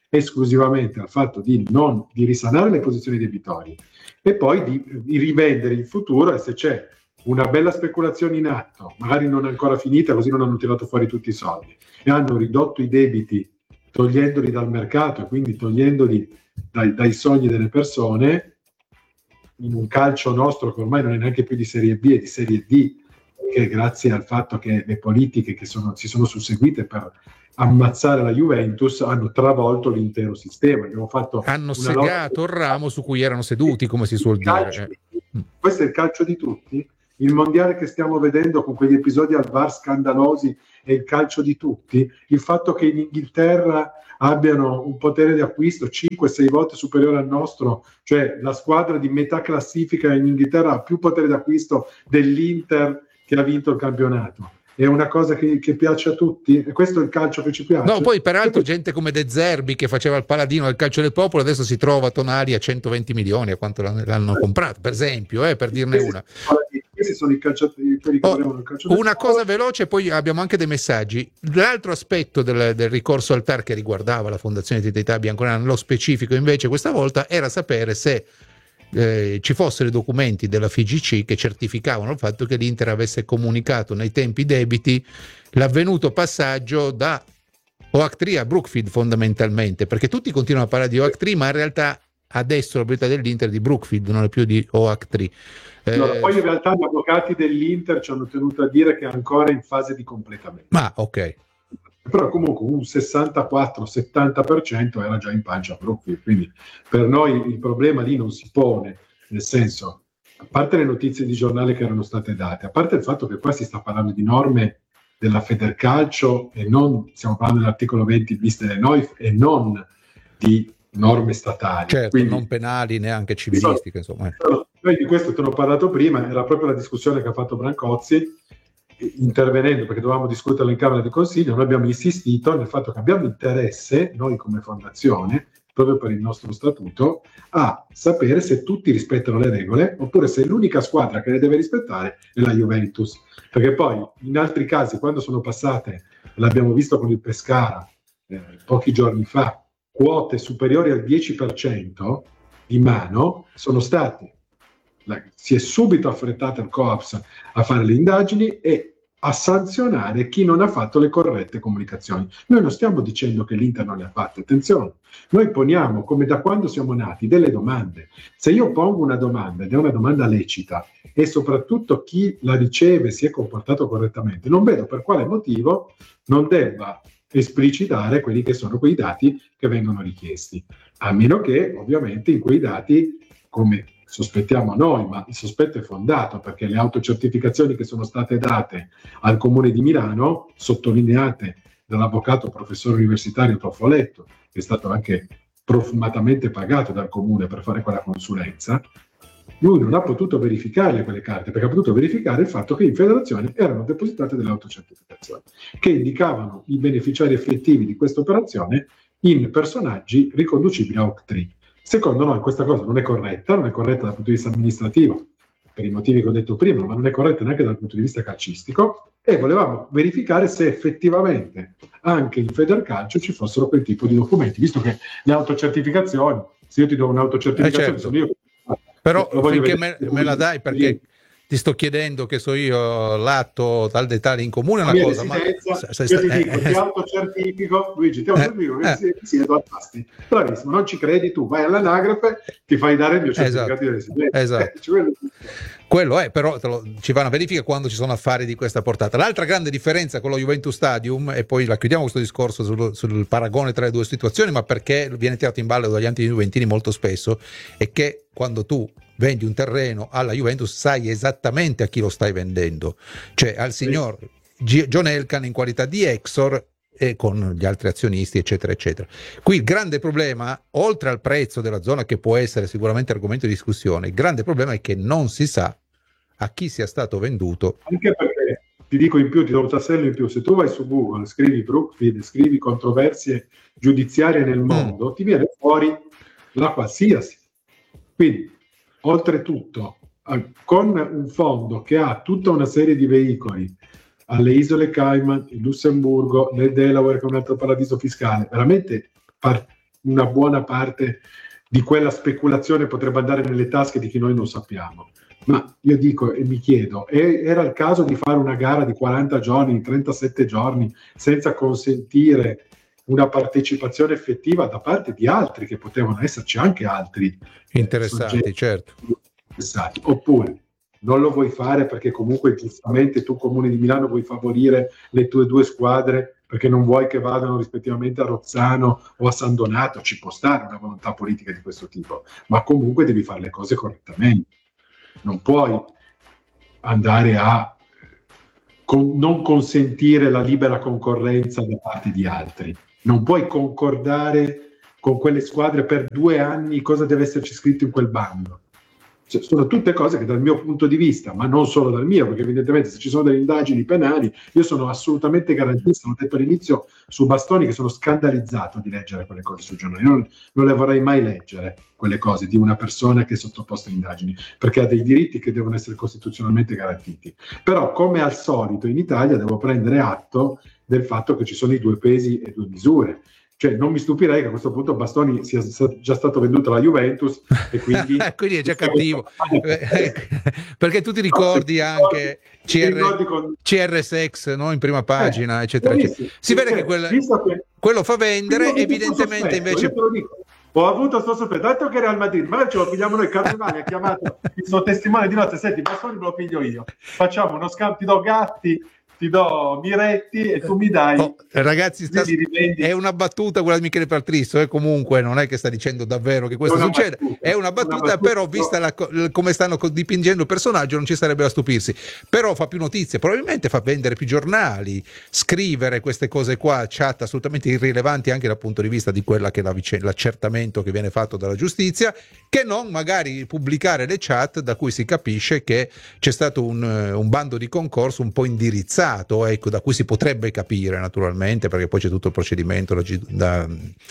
esclusivamente al fatto di, non, di risanare le posizioni debitorie e poi di, di rivendere in futuro, e se c'è una bella speculazione in atto, magari non ancora finita, così non hanno tirato fuori tutti i soldi e hanno ridotto i debiti togliendoli dal mercato e quindi togliendoli dai, dai sogni delle persone, in un calcio nostro che ormai non è neanche più di Serie B, è di Serie D, che grazie al fatto che le politiche che sono, si sono susseguite per ammazzare la Juventus hanno travolto l'intero sistema. Abbiamo fatto hanno segato il ramo su cui erano seduti, come si suol dire. Questo è il calcio di tutti? Il mondiale che stiamo vedendo con quegli episodi al V A R scandalosi è il calcio di tutti? Il fatto che in Inghilterra abbiano un potere di acquisto cinque sei volte superiore al nostro, cioè la squadra di metà classifica in Inghilterra ha più potere d'acquisto dell'Inter che ha vinto il campionato. È una cosa che, che piace a tutti? E questo è il calcio che ci piace? No, poi peraltro gente come De Zerbi che faceva il paladino del calcio del popolo adesso si trova Tonali a centoventi milioni, a quanto l'hanno comprato, per esempio, eh, per dirne una. Questi sono i calciatori che oh, il calcio una cosa veloce, poi abbiamo anche dei messaggi. L'altro aspetto del, del ricorso al T A R che riguardava la Fondazione Identità Bianconera nello specifico invece questa volta era sapere se eh, ci fossero i documenti della F I G C che certificavano il fatto che l'Inter avesse comunicato nei tempi debiti l'avvenuto passaggio da O A C tre a Brookfield, fondamentalmente, perché tutti continuano a parlare di O A C tre ma in realtà adesso la proprietà dell'Inter è di Brookfield, non è più di O A C tre. Allora, poi in realtà gli avvocati dell'Inter ci hanno tenuto a dire che è ancora in fase di completamento. Ma ok. Però comunque un sessantaquattro settanta per cento era già in pancia a Brookfield, quindi per noi il problema lì non si pone, nel senso, a parte le notizie di giornale che erano state date, a parte il fatto che qua si sta parlando di norme della Federcalcio e non, stiamo parlando dell'articolo venti bis delle N O I F e non di norme statali. Certo, quindi, non penali neanche civilistiche, insomma. Noi di questo te ne ho parlato prima, era proprio la discussione che ha fatto Brancozzi, intervenendo perché dovevamo discuterlo in Camera di Consiglio. Noi abbiamo insistito nel fatto che abbiamo interesse, noi come fondazione, proprio per il nostro statuto, a sapere se tutti rispettano le regole oppure se l'unica squadra che le deve rispettare è la Juventus, perché poi in altri casi, quando sono passate, l'abbiamo visto con il Pescara eh, pochi giorni fa, quote superiori al dieci per cento di mano, sono stati La, si è subito affrettata il Coaps a fare le indagini e a sanzionare chi non ha fatto le corrette comunicazioni. Noi non stiamo dicendo che l'Inter non le ha fatte, attenzione, noi poniamo, come da quando siamo nati, delle domande. Se io pongo una domanda ed è una domanda lecita e soprattutto chi la riceve si è comportato correttamente, non vedo per quale motivo non debba esplicitare quelli che sono quei dati che vengono richiesti, a meno che ovviamente in quei dati, come sospettiamo noi, ma il sospetto è fondato perché le autocertificazioni che sono state date al Comune di Milano, sottolineate dall'avvocato professore universitario Toffoletto, che è stato anche profumatamente pagato dal Comune per fare quella consulenza, lui non ha potuto verificare quelle carte, perché ha potuto verificare il fatto che in federazione erano depositate delle autocertificazioni che indicavano i beneficiari effettivi di questa operazione in personaggi riconducibili a O A C tre. Secondo noi questa cosa non è corretta, non è corretta dal punto di vista amministrativo, per i motivi che ho detto prima, ma non è corretta neanche dal punto di vista calcistico, e volevamo verificare se effettivamente anche in Federcalcio ci fossero quel tipo di documenti, visto che le autocertificazioni, se io ti do un'autocertificazione, eh certo. sono io... Però finché me, me la dai, perché ti sto chiedendo che so io l'atto tal dettaglio in comune, una cosa, ma se, se io ti dico, eh, ti autocertifico, Luigi, ti autocertifico eh, che eh. siedo al tasti. Bravissimo, non ci credi tu, vai all'anagrafe, ti fai dare il mio certificato esatto. di residenza. Esatto. Eh, quello è, però te lo, ci fa una verifica quando ci sono affari di questa portata. L'altra grande differenza con lo Juventus Stadium, e poi la chiudiamo questo discorso sul, sul paragone tra le due situazioni, ma perché viene tirato in ballo dagli anti-juventini molto spesso, è che quando tu vendi un terreno alla Juventus sai esattamente a chi lo stai vendendo, cioè al signor G- John Elkann in qualità di Exor e con gli altri azionisti eccetera eccetera. Qui il grande problema, oltre al prezzo della zona che può essere sicuramente argomento di discussione, il grande problema è che non si sa a chi sia stato venduto. Anche perché, ti dico in più, ti do un tassello in più, se tu vai su Google, scrivi Brookfield, scrivi controversie giudiziarie nel mondo, mm. ti viene fuori la qualsiasi. Quindi oltretutto, con un fondo che ha tutta una serie di veicoli alle isole Cayman, il Lussemburgo, nel Delaware, che è un altro paradiso fiscale, veramente par- una buona parte di quella speculazione potrebbe andare nelle tasche di chi noi non sappiamo. Ma io dico e mi chiedo, era il caso di fare una gara di quaranta giorni, trentasette giorni, senza consentire una partecipazione effettiva da parte di altri, che potevano esserci anche altri interessati, eh, certo. Interessati. Oppure non lo vuoi fare perché comunque giustamente tu, Comune di Milano, vuoi favorire le tue due squadre perché non vuoi che vadano rispettivamente a Rozzano o a San Donato. Ci può stare una volontà politica di questo tipo, ma comunque devi fare le cose correttamente. Non puoi andare a con, non consentire la libera concorrenza da parte di altri. Non puoi concordare con quelle squadre per due anni cosa deve esserci scritto in quel bando. Cioè, sono tutte cose che dal mio punto di vista, ma non solo dal mio, perché evidentemente se ci sono delle indagini penali, io sono assolutamente garantista, l'ho detto all'inizio su Bastoni, che sono scandalizzato di leggere quelle cose sui giornali. Io non, non le vorrei mai leggere, quelle cose di una persona che è sottoposta a indagini, perché ha dei diritti che devono essere costituzionalmente garantiti. Però, come al solito in Italia, devo prendere atto del fatto che ci sono i due pesi e due misure. Cioè, non mi stupirei che a questo punto Bastoni sia già stato venduto alla Juventus e quindi, quindi è già cattivo. Perché tu ti ricordi anche C R, con... C R Sex, no? In prima pagina, eh, eccetera, eccetera. Si vede che, quel, che quello fa vendere, evidentemente invece... Ho avuto questo sospetto, detto che Real Madrid, magari ce lo pigliamo noi, Carnevali ha chiamato il suo testimone di notte, senti, Bastoni me lo piglio io, facciamo uno scambio, ti do Gatti, ti do Miretti e tu mi dai. Oh, ragazzi, sta, è una battuta quella di Michele Paltrisso, eh, comunque non è che sta dicendo davvero che questo succede, battuta, è una battuta, una battuta però vista la, come stanno dipingendo il personaggio non ci sarebbe da stupirsi, però fa più notizie, probabilmente fa vendere più giornali, scrivere queste cose qua, chat assolutamente irrilevanti anche dal punto di vista di quella che è la vicenda, l'accertamento che viene fatto dalla giustizia, che non magari pubblicare le chat da cui si capisce che c'è stato un, un bando di concorso un po' indirizzato, ecco, da cui si potrebbe capire naturalmente, perché poi c'è tutto il procedimento da, da,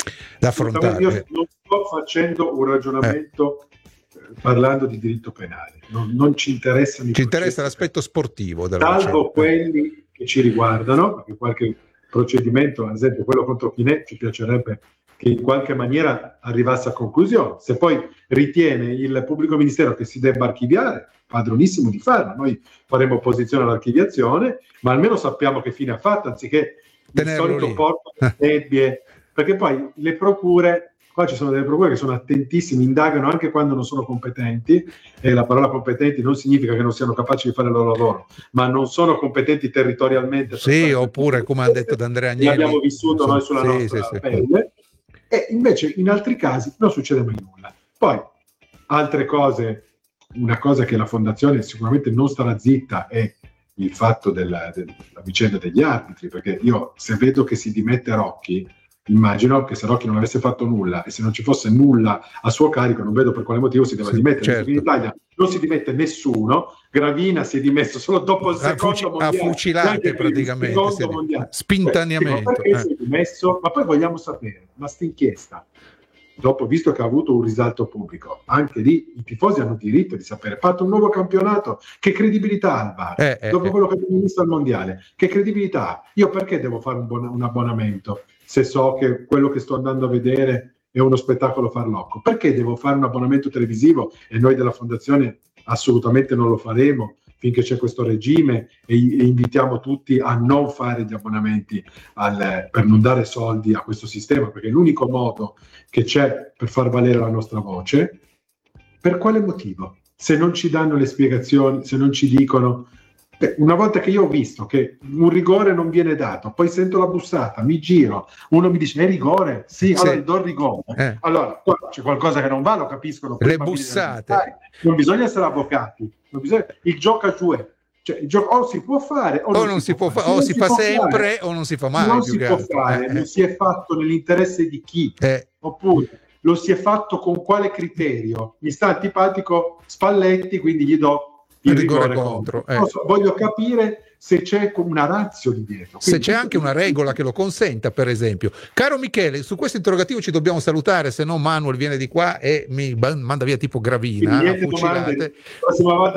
da affrontare. Io non sto facendo un ragionamento eh. parlando di diritto penale, non, non ci interessa ci interessa l'aspetto sportivo della salvo vicenda. Quelli che ci riguardano, perché qualche procedimento, ad esempio quello contro Pinè, ci piacerebbe che in qualche maniera arrivasse a conclusione. Se poi ritiene il pubblico ministero che si debba archiviare, padronissimo di farlo, noi faremo opposizione all'archiviazione, ma almeno sappiamo che fine ha fatto, anziché il solito porto di nebbie, perché poi le procure, qua ci sono delle procure che sono attentissime, indagano anche quando non sono competenti, e la parola competenti non significa che non siano capaci di fare il loro lavoro, ma non sono competenti territorialmente. Sì, oppure come ha detto D'Andrea Agnelli, l'abbiamo vissuto so, noi sulla sì, nostra sì, sì. pelle, e invece in altri casi non succede mai nulla. Poi altre cose, una cosa che la fondazione sicuramente non starà zitta è il fatto della, della vicenda degli arbitri, perché io se vedo che si dimette Rocchi, immagino che se Rocchi non avesse fatto nulla e se non ci fosse nulla a suo carico, non vedo per quale motivo si deve sì, dimettere. Certo. In Italia non si dimette nessuno, Gravina si è dimesso solo dopo il secondo fuci- mondiale, a fucilate praticamente, sì, spintaneamente. Eh, ma perché eh. si è dimesso? Ma poi vogliamo sapere, ma sta inchiesta, dopo, visto che ha avuto un risalto pubblico, anche lì i tifosi hanno diritto di sapere, fatto un nuovo campionato, che credibilità ha il V A R? Eh, eh, dopo eh. quello che abbiamo visto al mondiale, che credibilità ha? Io perché devo fare un, buon, un abbonamento se so che quello che sto andando a vedere è uno spettacolo farlocco? Perché devo fare un abbonamento televisivo? E noi della fondazione assolutamente non lo faremo finché c'è questo regime, e, e invitiamo tutti a non fare gli abbonamenti al, per non dare soldi a questo sistema, perché è l'unico modo che c'è per far valere la nostra voce. Per quale motivo? Se non ci danno le spiegazioni, se non ci dicono... Beh, una volta che io ho visto che un rigore non viene dato, poi sento la bussata, mi giro, uno mi dice è rigore? Sì, sì. allora do il rigore. Eh. Allora, qua c'è qualcosa che non va, lo capiscono. Le bussate. Non bisogna essere avvocati, non bisogna... il gioca giù è. Cioè, il gioco o si può fare o, o non, non si, si può può fare, o si, si fa sempre fare. O non si fa mai. Non più si può altro. fare, eh, non eh. si è fatto nell'interesse di chi? Eh. Oppure lo si è fatto con quale criterio? Mi sta antipatico Spalletti, quindi gli do il rigore, rigore contro. contro. Eh. So, voglio capire se c'è una ratio di dietro. Quindi se c'è anche una regola che lo consenta, per esempio. Caro Michele, su questo interrogativo ci dobbiamo salutare, se no Manuel viene di qua e mi manda via tipo Gravina. Niente domande. La prossima volta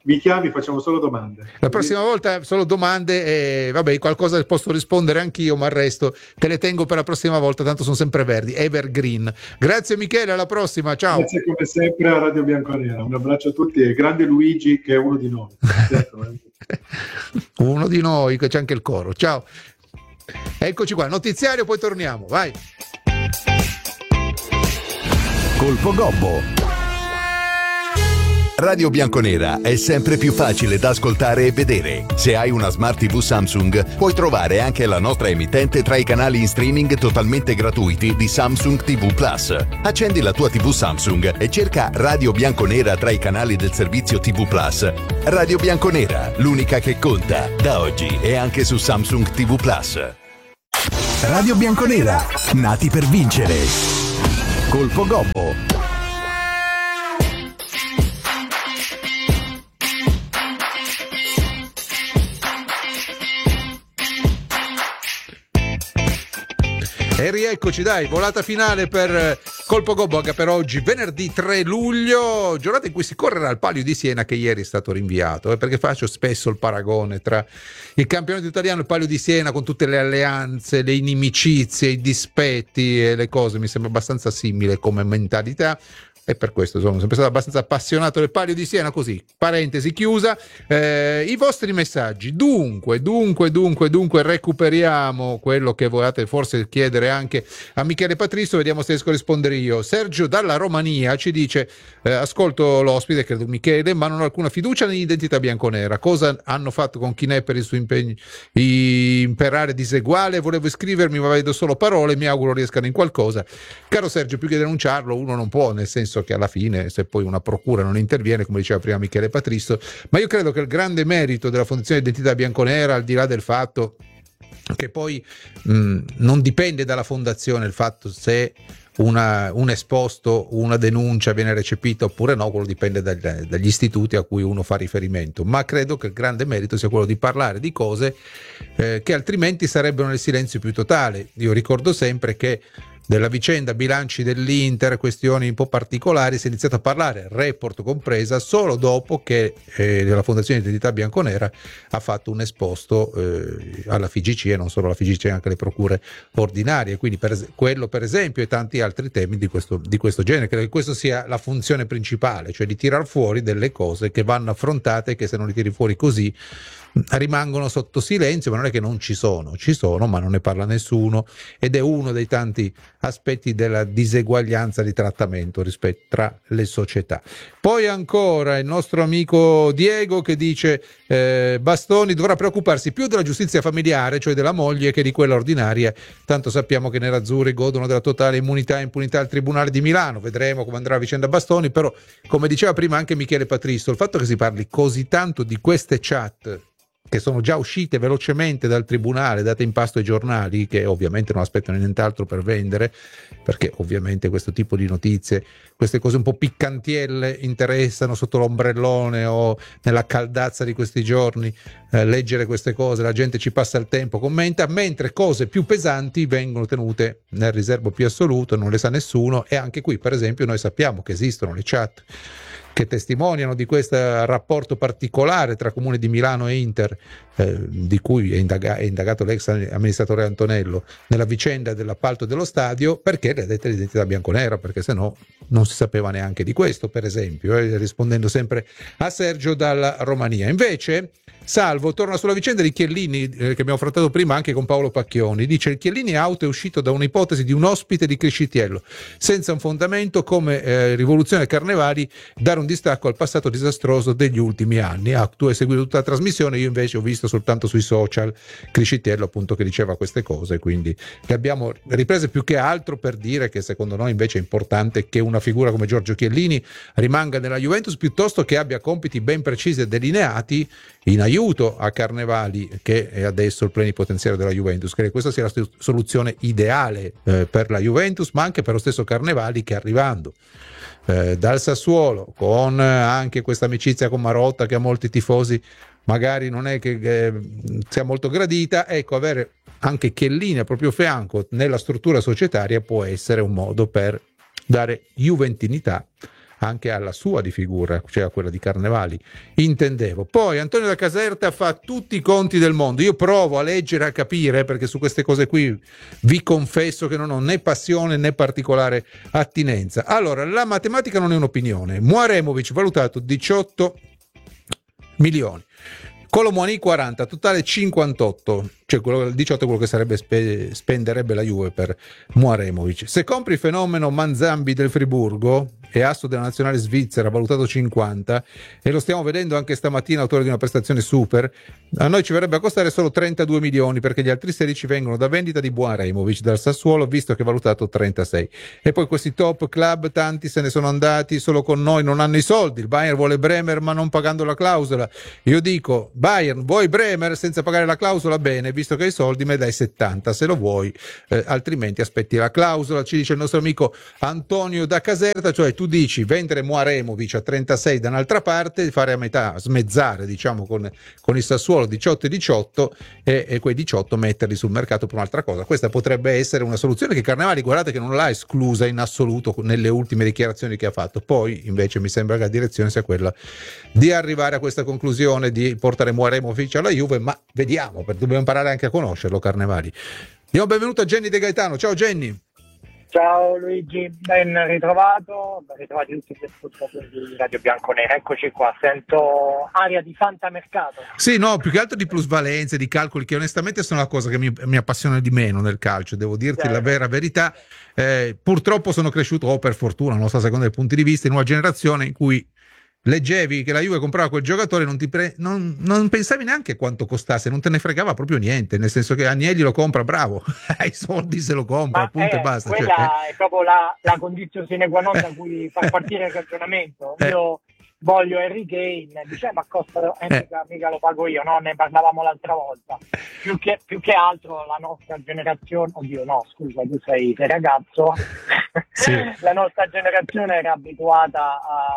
mi chiami, facciamo solo domande. La prossima volta solo domande e vabbè, qualcosa posso rispondere anch'io, ma il resto te le tengo per la prossima volta, tanto sono sempre verdi, evergreen. Grazie Michele, alla prossima, ciao. Grazie come sempre a Radio Bianconera, un abbraccio a tutti e grande Luigi che è uno di noi. Uno di noi, che c'è anche il coro, ciao. Eccoci qua, notiziario, poi torniamo, vai. Colpo Gobbo. Radio Bianconera è sempre più facile da ascoltare e vedere. Se hai una Smart tivù Samsung, puoi trovare anche la nostra emittente tra i canali in streaming totalmente gratuiti di Samsung tivù Plus. Accendi la tua tivù Samsung e cerca Radio Bianconera tra i canali del servizio tivù Plus. Radio Bianconera, l'unica che conta, da oggi e anche su Samsung tivù Plus. Radio Bianconera, nati per vincere. Colpo Gobbo. E rieccoci, dai, volata finale per Colpo Gobbo anche per oggi, venerdì tre luglio, giornata in cui si correrà il Palio di Siena che ieri è stato rinviato, eh, perché faccio spesso il paragone tra il campionato italiano e il Palio di Siena con tutte le alleanze, le inimicizie, i dispetti e le cose, mi sembra abbastanza simile come mentalità. E per questo sono sempre stato abbastanza appassionato del Palio di Siena, così, parentesi chiusa. Eh, i vostri messaggi, dunque, dunque, dunque, dunque recuperiamo quello che volete forse chiedere anche a Michele Patristo, vediamo se riesco a rispondere io. Sergio dalla Romania ci dice, eh, ascolto l'ospite, credo Michele, ma non ho alcuna fiducia nell'identità bianconera, cosa hanno fatto con Chinè per il suo impegno imperare diseguale, volevo iscrivermi ma vedo solo parole, mi auguro riescano in qualcosa. Caro Sergio, più che denunciarlo uno non può, nel senso che alla fine se poi una procura non interviene, come diceva prima Michele Patristo, ma io credo che il grande merito della Fondazione Identità Bianconera, al di là del fatto che poi mh, non dipende dalla fondazione il fatto se una, un esposto, una denuncia viene recepita oppure no, quello dipende dagli, dagli istituti a cui uno fa riferimento, ma credo che il grande merito sia quello di parlare di cose eh, che altrimenti sarebbero nel silenzio più totale. Io ricordo sempre che della vicenda bilanci dell'Inter, questioni un po' particolari, si è iniziato a parlare, report compresa, solo dopo che eh, la Fondazione Identità Bianconera ha fatto un esposto eh, alla F I G C e non solo alla F I G C, anche alle procure ordinarie, quindi per es- quello per esempio e tanti altri temi di questo, di questo genere. Credo che questa sia la funzione principale, cioè di tirar fuori delle cose che vanno affrontate, che se non li tiri fuori così rimangono sotto silenzio, ma non è che non ci sono, ci sono, ma non ne parla nessuno, ed è uno dei tanti aspetti della diseguaglianza di trattamento rispetto tra le società. Poi ancora il nostro amico Diego che dice eh, Bastoni dovrà preoccuparsi più della giustizia familiare, cioè della moglie, che di quella ordinaria, tanto sappiamo che nerazzurri godono della totale immunità e impunità al Tribunale di Milano, vedremo come andrà la vicenda Bastoni, però come diceva prima anche Michele Patristo, il fatto che si parli così tanto di queste chat che sono già uscite velocemente dal tribunale, date in pasto ai giornali, che ovviamente non aspettano nient'altro per vendere, perché ovviamente questo tipo di notizie, queste cose un po' piccantielle interessano sotto l'ombrellone o nella caldazza di questi giorni, eh, leggere queste cose, la gente ci passa il tempo, commenta, mentre cose più pesanti vengono tenute nel riservo più assoluto, non le sa nessuno. E anche qui per esempio noi sappiamo che esistono le chat che testimoniano di questo rapporto particolare tra Comune di Milano e Inter, eh, di cui è, indaga- è indagato l'ex amministratore Antonello nella vicenda dell'appalto dello stadio, perché le dette l'identità bianconera, perché se no non si sapeva neanche di questo, per esempio, eh, rispondendo sempre a Sergio dalla Romania. Invece Salvo torna sulla vicenda di Chiellini, eh, che abbiamo affrontato prima anche con Paolo Pacchioni. Dice: il Chiellini auto è uscito da un'ipotesi di un ospite di Criscitiello senza un fondamento, come eh, rivoluzione carnevali, dare un distacco al passato disastroso degli ultimi anni. Ah, tu hai seguito tutta la trasmissione, io invece ho visto soltanto sui social Criscitiello appunto che diceva queste cose, quindi le abbiamo riprese più che altro per dire che secondo noi invece è importante che una figura come Giorgio Chiellini rimanga nella Juventus piuttosto che abbia compiti ben precisi e delineati in aiuto a Carnevali, che è adesso il plenipotenziario della Juventus. Credo che questa sia la soluzione ideale eh, per la Juventus, ma anche per lo stesso Carnevali, che arrivando eh, dal Sassuolo con anche questa amicizia con Marotta che a molti tifosi magari non è che eh, sia molto gradita, ecco, avere anche Chiellini al proprio fianco nella struttura societaria può essere un modo per dare juventinità anche alla sua di figura, cioè a quella di Carnevali, intendevo. Poi Antonio da Caserta fa tutti i conti del mondo, io provo a leggere, a capire, perché su queste cose qui vi confesso che non ho né passione né particolare attinenza. Allora, la matematica non è un'opinione. Muaremovic valutato diciotto milioni, Kolo Muani quaranta, totale cinquantotto, cioè quello, il diciotto è quello che sarebbe spe, spenderebbe la Juve per Muaremovic. Se compri il fenomeno Manzambi del Friburgo e asso della nazionale svizzera valutato cinquanta, e lo stiamo vedendo anche stamattina, autore di una prestazione super, a noi ci verrebbe a costare solo trentadue milioni, perché gli altri sedici vengono da vendita di Muaremovic dal Sassuolo, visto che è valutato trentasei. E poi questi top club, tanti se ne sono andati, solo con noi non hanno i soldi. Il Bayern vuole Bremer ma non pagando la clausola. Io dico, Bayern, vuoi Bremer senza pagare la clausola? Bene, visto che hai soldi me dai settanta se lo vuoi, eh, altrimenti aspetti la clausola. Ci dice il nostro amico Antonio da Caserta, cioè tu dici vendere Muaremovic a trentasei da un'altra parte, fare a metà, smezzare diciamo con, con il Sassuolo diciotto e diciotto e, e quei diciotto metterli sul mercato per un'altra cosa. Questa potrebbe essere una soluzione che Carnevali, guardate che non l'ha esclusa in assoluto nelle ultime dichiarazioni che ha fatto. Poi invece mi sembra che la direzione sia quella di arrivare a questa conclusione di portare Muaremovic alla Juve, ma vediamo, perché dobbiamo imparare anche a conoscerlo Carnevali. Diamo benvenuto a Jenny De Gaetano. Ciao Jenny. Ciao Luigi, ben ritrovato, ben ritrovati tutti gli ascoltatori di Radio Bianconera. Eccoci qua, sento aria di fantamercato. Sì, no, più che altro di plusvalenze, di calcoli, che onestamente sono la cosa che mi, mi appassiona di meno nel calcio, devo dirti sì, la vera verità. Eh, purtroppo sono cresciuto, o per fortuna, non so, secondo i punti di vista, in una generazione in cui leggevi che la Juve comprava quel giocatore, non, ti pre- non, non pensavi neanche quanto costasse, non te ne fregava proprio niente, nel senso che Agnelli lo compra, bravo, hai soldi se lo compra, appunto, eh, e basta. Quella cioè, è proprio la, la condizione sine qua non da cui far partire il ragionamento. Eh. Io voglio Harry Kane, dice ma costa, eh, eh. Mica, mica lo pago io, no? Ne parlavamo l'altra volta. Più che, più che altro la nostra generazione, oddio no, scusa, tu sei, sei ragazzo, sì. La nostra generazione era abituata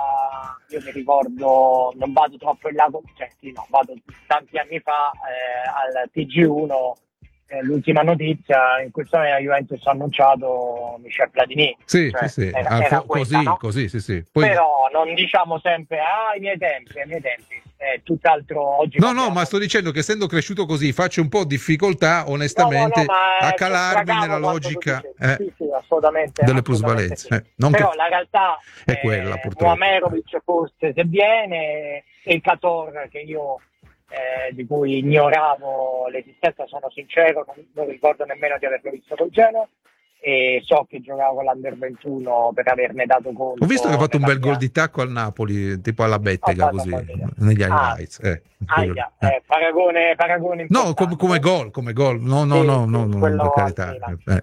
a, io mi ricordo, non vado troppo in là, cioè sì, no, vado tanti anni fa eh, al T G uno. Eh, l'ultima notizia in cui la Juventus ha annunciato Michel Platini, sì, cioè, sì, sì. Era, ah, era fo- questa, così, no? così, sì, sì. Poi... Però non diciamo sempre ah, ai miei tempi, ai miei tempi, è tutt'altro oggi. No, no, ma sto dicendo che essendo cresciuto così faccio un po' difficoltà, onestamente, no, no, no, a calarmi nella logica eh, sì, sì, assolutamente, delle plusvalenze. Sì. Eh, non Però che... la realtà è eh, quella, purtroppo. Muamerovic forse se viene e il Cator che io Eh, di cui ignoravo l'esistenza, sono sincero, non, non ricordo nemmeno di averlo visto col Genoa e so che giocava con l'Under ventuno per averne dato conto. Ho visto che ha fatto un bel gol di tacco al Napoli, tipo alla Bettega, così, negli highlights. Ah, eh, aia, eh, paragone, paragone no, come, come gol, come gol, no, no, sì, no, no, no, no, per carità. Eh.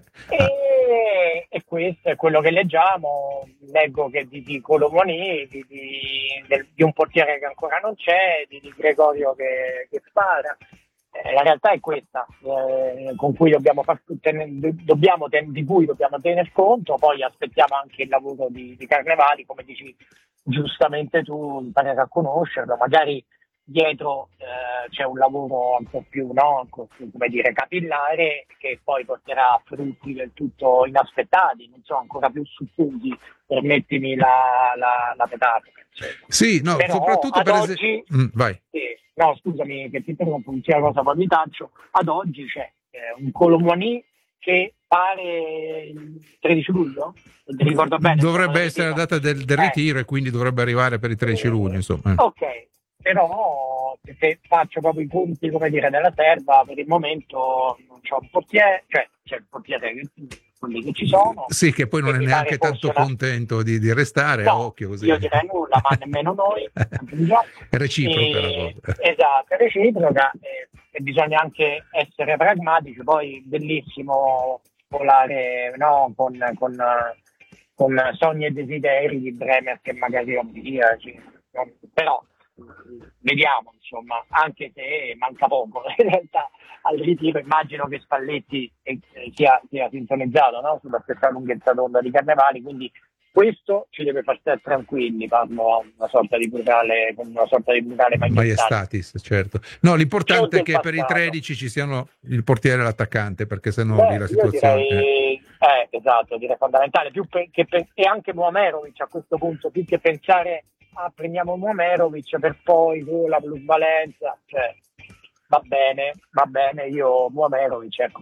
E, e questo è quello che leggiamo, leggo che di, di Kolo Muani, di, di, del, di un portiere che ancora non c'è, di, di Gregorio che, che spara. Eh, la realtà è questa, eh, con cui dobbiamo far, ten, dobbiamo ten, di cui dobbiamo tener conto, poi aspettiamo anche il lavoro di, di Carnevali, come dici giustamente tu, imparare a conoscerlo, magari dietro eh, c'è un lavoro un po' più, no, come dire, capillare, che poi porterà a frutti del tutto inaspettati, non so, ancora più succusi, permettimi la, la, la metafora. Sì, no, però soprattutto per oggi, esempio... Mm, vai. Sì, no, scusami che ti interrompo, non sia cosa poi mi taccio. Ad oggi c'è eh, un Kolo Muani che pare il tredici luglio, ti ricordo bene. Dovrebbe essere la data del, del ritiro eh. e quindi dovrebbe arrivare per il tredici luglio, insomma. Eh. Ok, però se faccio proprio i conti, come dire, della serva, per il momento non c'ho un portiere, cioè c'è il portiere, quelli che ci sono. Sì, che poi non è neanche tanto una... contento di, di restare, no, a occhio così. Io direi nulla, ma nemmeno noi. È reciproca e... la cosa. Esatto, è reciproca e, e bisogna anche essere pragmatici, poi bellissimo volare, no, con, con, con sogni e desideri di Bremer che magari obblia, cioè, però vediamo, insomma, anche se manca poco in realtà al ritiro. Immagino che Spalletti eh, sia, sia sintonizzato, no? Sulla stessa lunghezza d'onda di Carnevali, quindi questo ci deve far stare tranquilli, parlo a una sorta di brutale, con una sorta di brutale maiestatis, certo. No, l'importante è che per i tredici ci siano il portiere e l'attaccante, perché sennò Beh, lì la situazione io direi, Eh, esatto, direi fondamentale, più pe- che pe- e anche Muamerovic a questo punto, più che pensare a ah, prendiamo Muamerovic per poi con la plusvalenza, cioè va bene, va bene, io Muamerovic, ecco.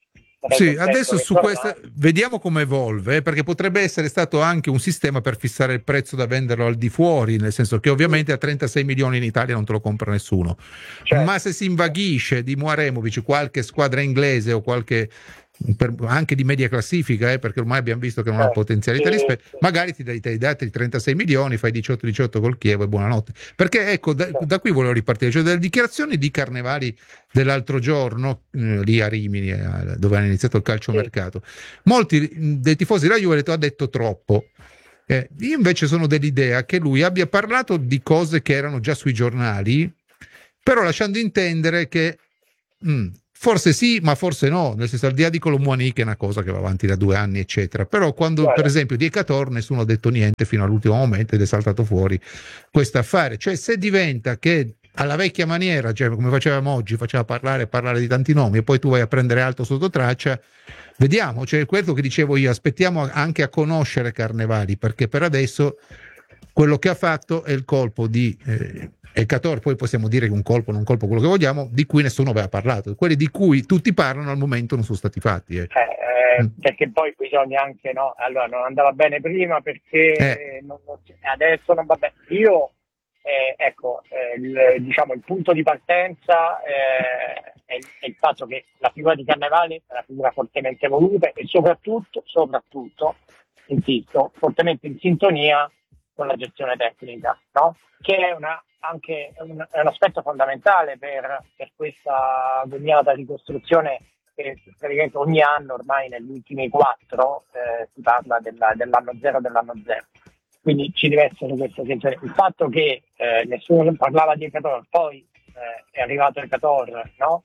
Sì, adesso su questa vediamo come evolve, perché potrebbe essere stato anche un sistema per fissare il prezzo da venderlo al di fuori, nel senso che ovviamente a trentasei milioni in Italia non te lo compra nessuno, certo. Ma se si invaghisce di Muaremovic qualche squadra inglese o qualche per, anche di media classifica, eh, perché ormai abbiamo visto che non ha potenzialità di spesa, magari ti dai i dati di trentasei milioni, fai diciotto diciotto col Chievo e buonanotte. Perché ecco, da, da qui volevo ripartire, cioè dalle dichiarazioni di Carnevali dell'altro giorno, eh, lì a Rimini, eh, dove hanno iniziato il calciomercato, molti dei tifosi della Juve ha detto troppo. Eh, io invece sono dell'idea che lui abbia parlato di cose che erano già sui giornali, però lasciando intendere che mh, forse sì, ma forse no, nel senso al di là di Colomboani, che è una cosa che va avanti da due anni, eccetera. Però quando, per esempio, di Ecator nessuno ha detto niente fino all'ultimo momento ed è saltato fuori questo affare. Cioè, se diventa che alla vecchia maniera, cioè come facevamo oggi, faceva parlare parlare di tanti nomi e poi tu vai a prendere alto sotto traccia, vediamo, cioè quello che dicevo io, aspettiamo anche a conoscere Carnevali, perché per adesso quello che ha fatto è il colpo di eh, Ecator, poi possiamo dire che un colpo, non un colpo, quello che vogliamo, di cui nessuno aveva parlato, quelli di cui tutti parlano al momento non sono stati fatti. Eh. Eh, mm. Perché poi bisogna anche, no, allora non andava bene prima perché eh. non, non, adesso non va bene. Io, eh, ecco, eh, il, diciamo il punto di partenza eh, è, il, è il fatto che la figura di Carnevali è una figura fortemente evoluta e soprattutto, soprattutto, insisto, fortemente in sintonia con la gestione tecnica, no? Che è una anche un, è un aspetto fondamentale per, per questa agognata ricostruzione che praticamente ogni anno ormai negli ultimi quattro eh, si parla della, dell'anno zero dell'anno zero, quindi ci deve essere questa attenzione. Il fatto che eh, nessuno parlava di Ecator, poi eh, è arrivato Ecator, no?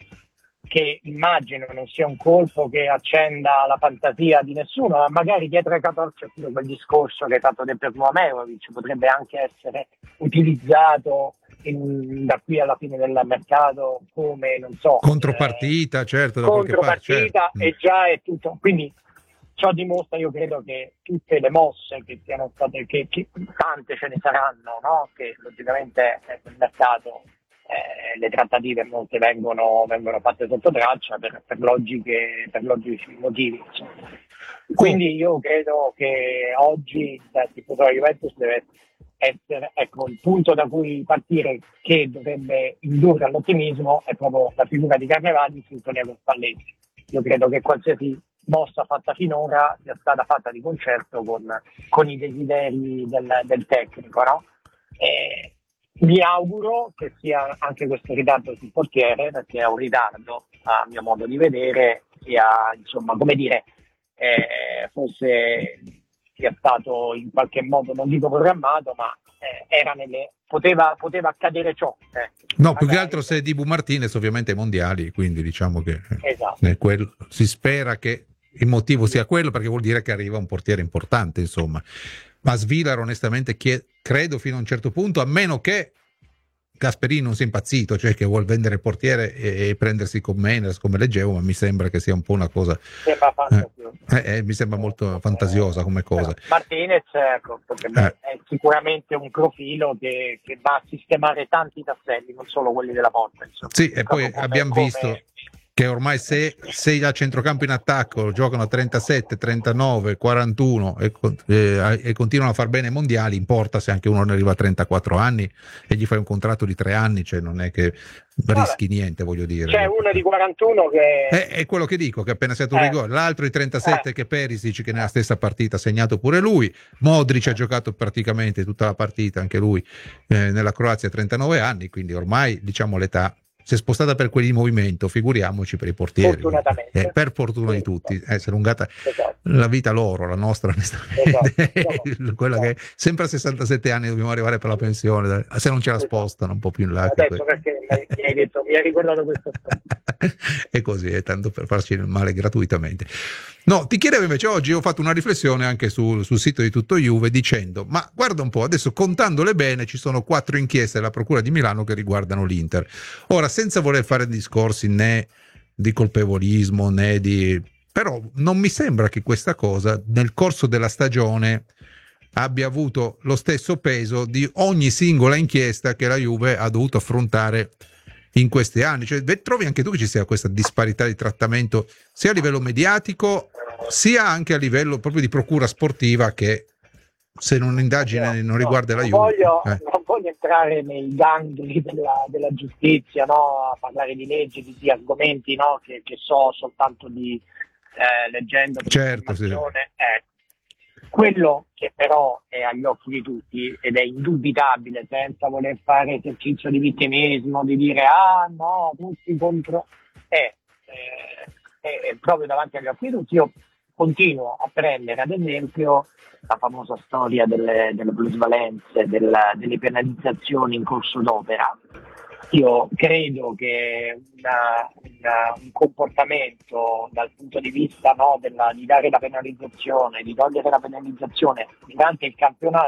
Che immagino non sia un colpo che accenda la fantasia di nessuno, ma magari dietro Ecator c'è pure quel discorso che è stato detto per Muamerovic, potrebbe anche essere utilizzato in, da qui alla fine del mercato come, non so, contropartita, eh, certo, da contropartita, parte, certo. E già è tutto, quindi ciò dimostra, io credo, che tutte le mosse che siano state, che, che tante ce ne saranno, no? Che logicamente nel mercato Eh, le trattative molte vengono, vengono fatte sotto traccia per, per, logiche, per logici motivi. Insomma. Quindi io credo che oggi il tifoso della Juventus deve essere, ecco, il punto da cui partire che dovrebbe indurre all'ottimismo è proprio la figura di Carnevali in sintonia con Spalletti. Io credo che qualsiasi mossa fatta finora sia stata fatta di concerto con, con i desideri del, del tecnico, no? E, mi auguro che sia anche questo ritardo sul portiere, perché è un ritardo a mio modo di vedere, sia, insomma, come dire, eh, fosse sia stato in qualche modo, non dico programmato, ma eh, era nelle, poteva, poteva accadere ciò. Eh. No, più che altro se è Dibu Martinez ovviamente ai mondiali, quindi diciamo che esatto. eh, quello, si spera che il motivo sia quello, perché vuol dire che arriva un portiere importante, insomma. Ma Svilar onestamente chied- credo fino a un certo punto, a meno che Gasperini non sia impazzito, cioè che vuol vendere il portiere e, e prendersi con Mendes come leggevo, ma mi sembra che sia un po' una cosa eh, eh, mi sembra molto fantasiosa come cosa. Martinez ecco, eh. è sicuramente un profilo che, che va a sistemare tanti tasselli, non solo quelli della porta, insomma. Sì, e poi come, abbiamo come... visto che ormai se, se a centrocampo in attacco giocano a trentasette, trentanove, quarantuno e, eh, e continuano a far bene ai mondiali, importa se anche uno ne arriva a trentaquattro anni e gli fai un contratto di tre anni, cioè non è che rischi Vabbè. niente, voglio dire. C'è uno di quarantuno che... È, è quello che dico, che appena segnato un eh. rigore, l'altro di trentasette eh. che Perisic, che nella stessa partita ha segnato pure lui, Modric ha giocato praticamente tutta la partita, anche lui eh, nella Croazia a trentanove anni, quindi ormai diciamo l'età si è spostata per quelli di movimento, figuriamoci per i portieri. Eh, per fortuna sì, di tutti, eh, si è allungata esatto. la vita loro, la nostra onestamente, esatto. quella esatto. che sempre a sessantasette anni dobbiamo arrivare per la pensione, se non ce la esatto. spostano un po' più in là. Adesso perché mi hai detto, mi hai ricordato questo. È così, è tanto per farci il male gratuitamente. No, ti chiedevo invece, oggi ho fatto una riflessione anche sul, sul sito di Tutto Juve dicendo, ma guarda un po', adesso contandole bene ci sono quattro inchieste della Procura di Milano che riguardano l'Inter. Ora, senza voler fare discorsi né di colpevolismo né di però non mi sembra che questa cosa nel corso della stagione abbia avuto lo stesso peso di ogni singola inchiesta che la Juve ha dovuto affrontare in questi anni. Cioè, trovi anche tu che ci sia questa disparità di trattamento sia a livello mediatico sia anche a livello proprio di procura sportiva, che se un'indagine non riguarda la Juve, voglio, eh. non voglio entrare nei gangli della, della giustizia, no? A parlare di leggi, di, di argomenti, no? che, che so soltanto di eh, leggendo certo, sì. eh, quello che però è agli occhi di tutti ed è indubitabile, senza voler fare esercizio di vittimismo, di dire ah no, tutti contro, è, è, è proprio davanti agli occhi di tutti. Io continuo a prendere ad esempio la famosa storia delle, delle plusvalenze, della, delle penalizzazioni in corso d'opera. Io credo che una, una, un comportamento dal punto di vista, no, della, di dare la penalizzazione, di togliere la penalizzazione durante il campionato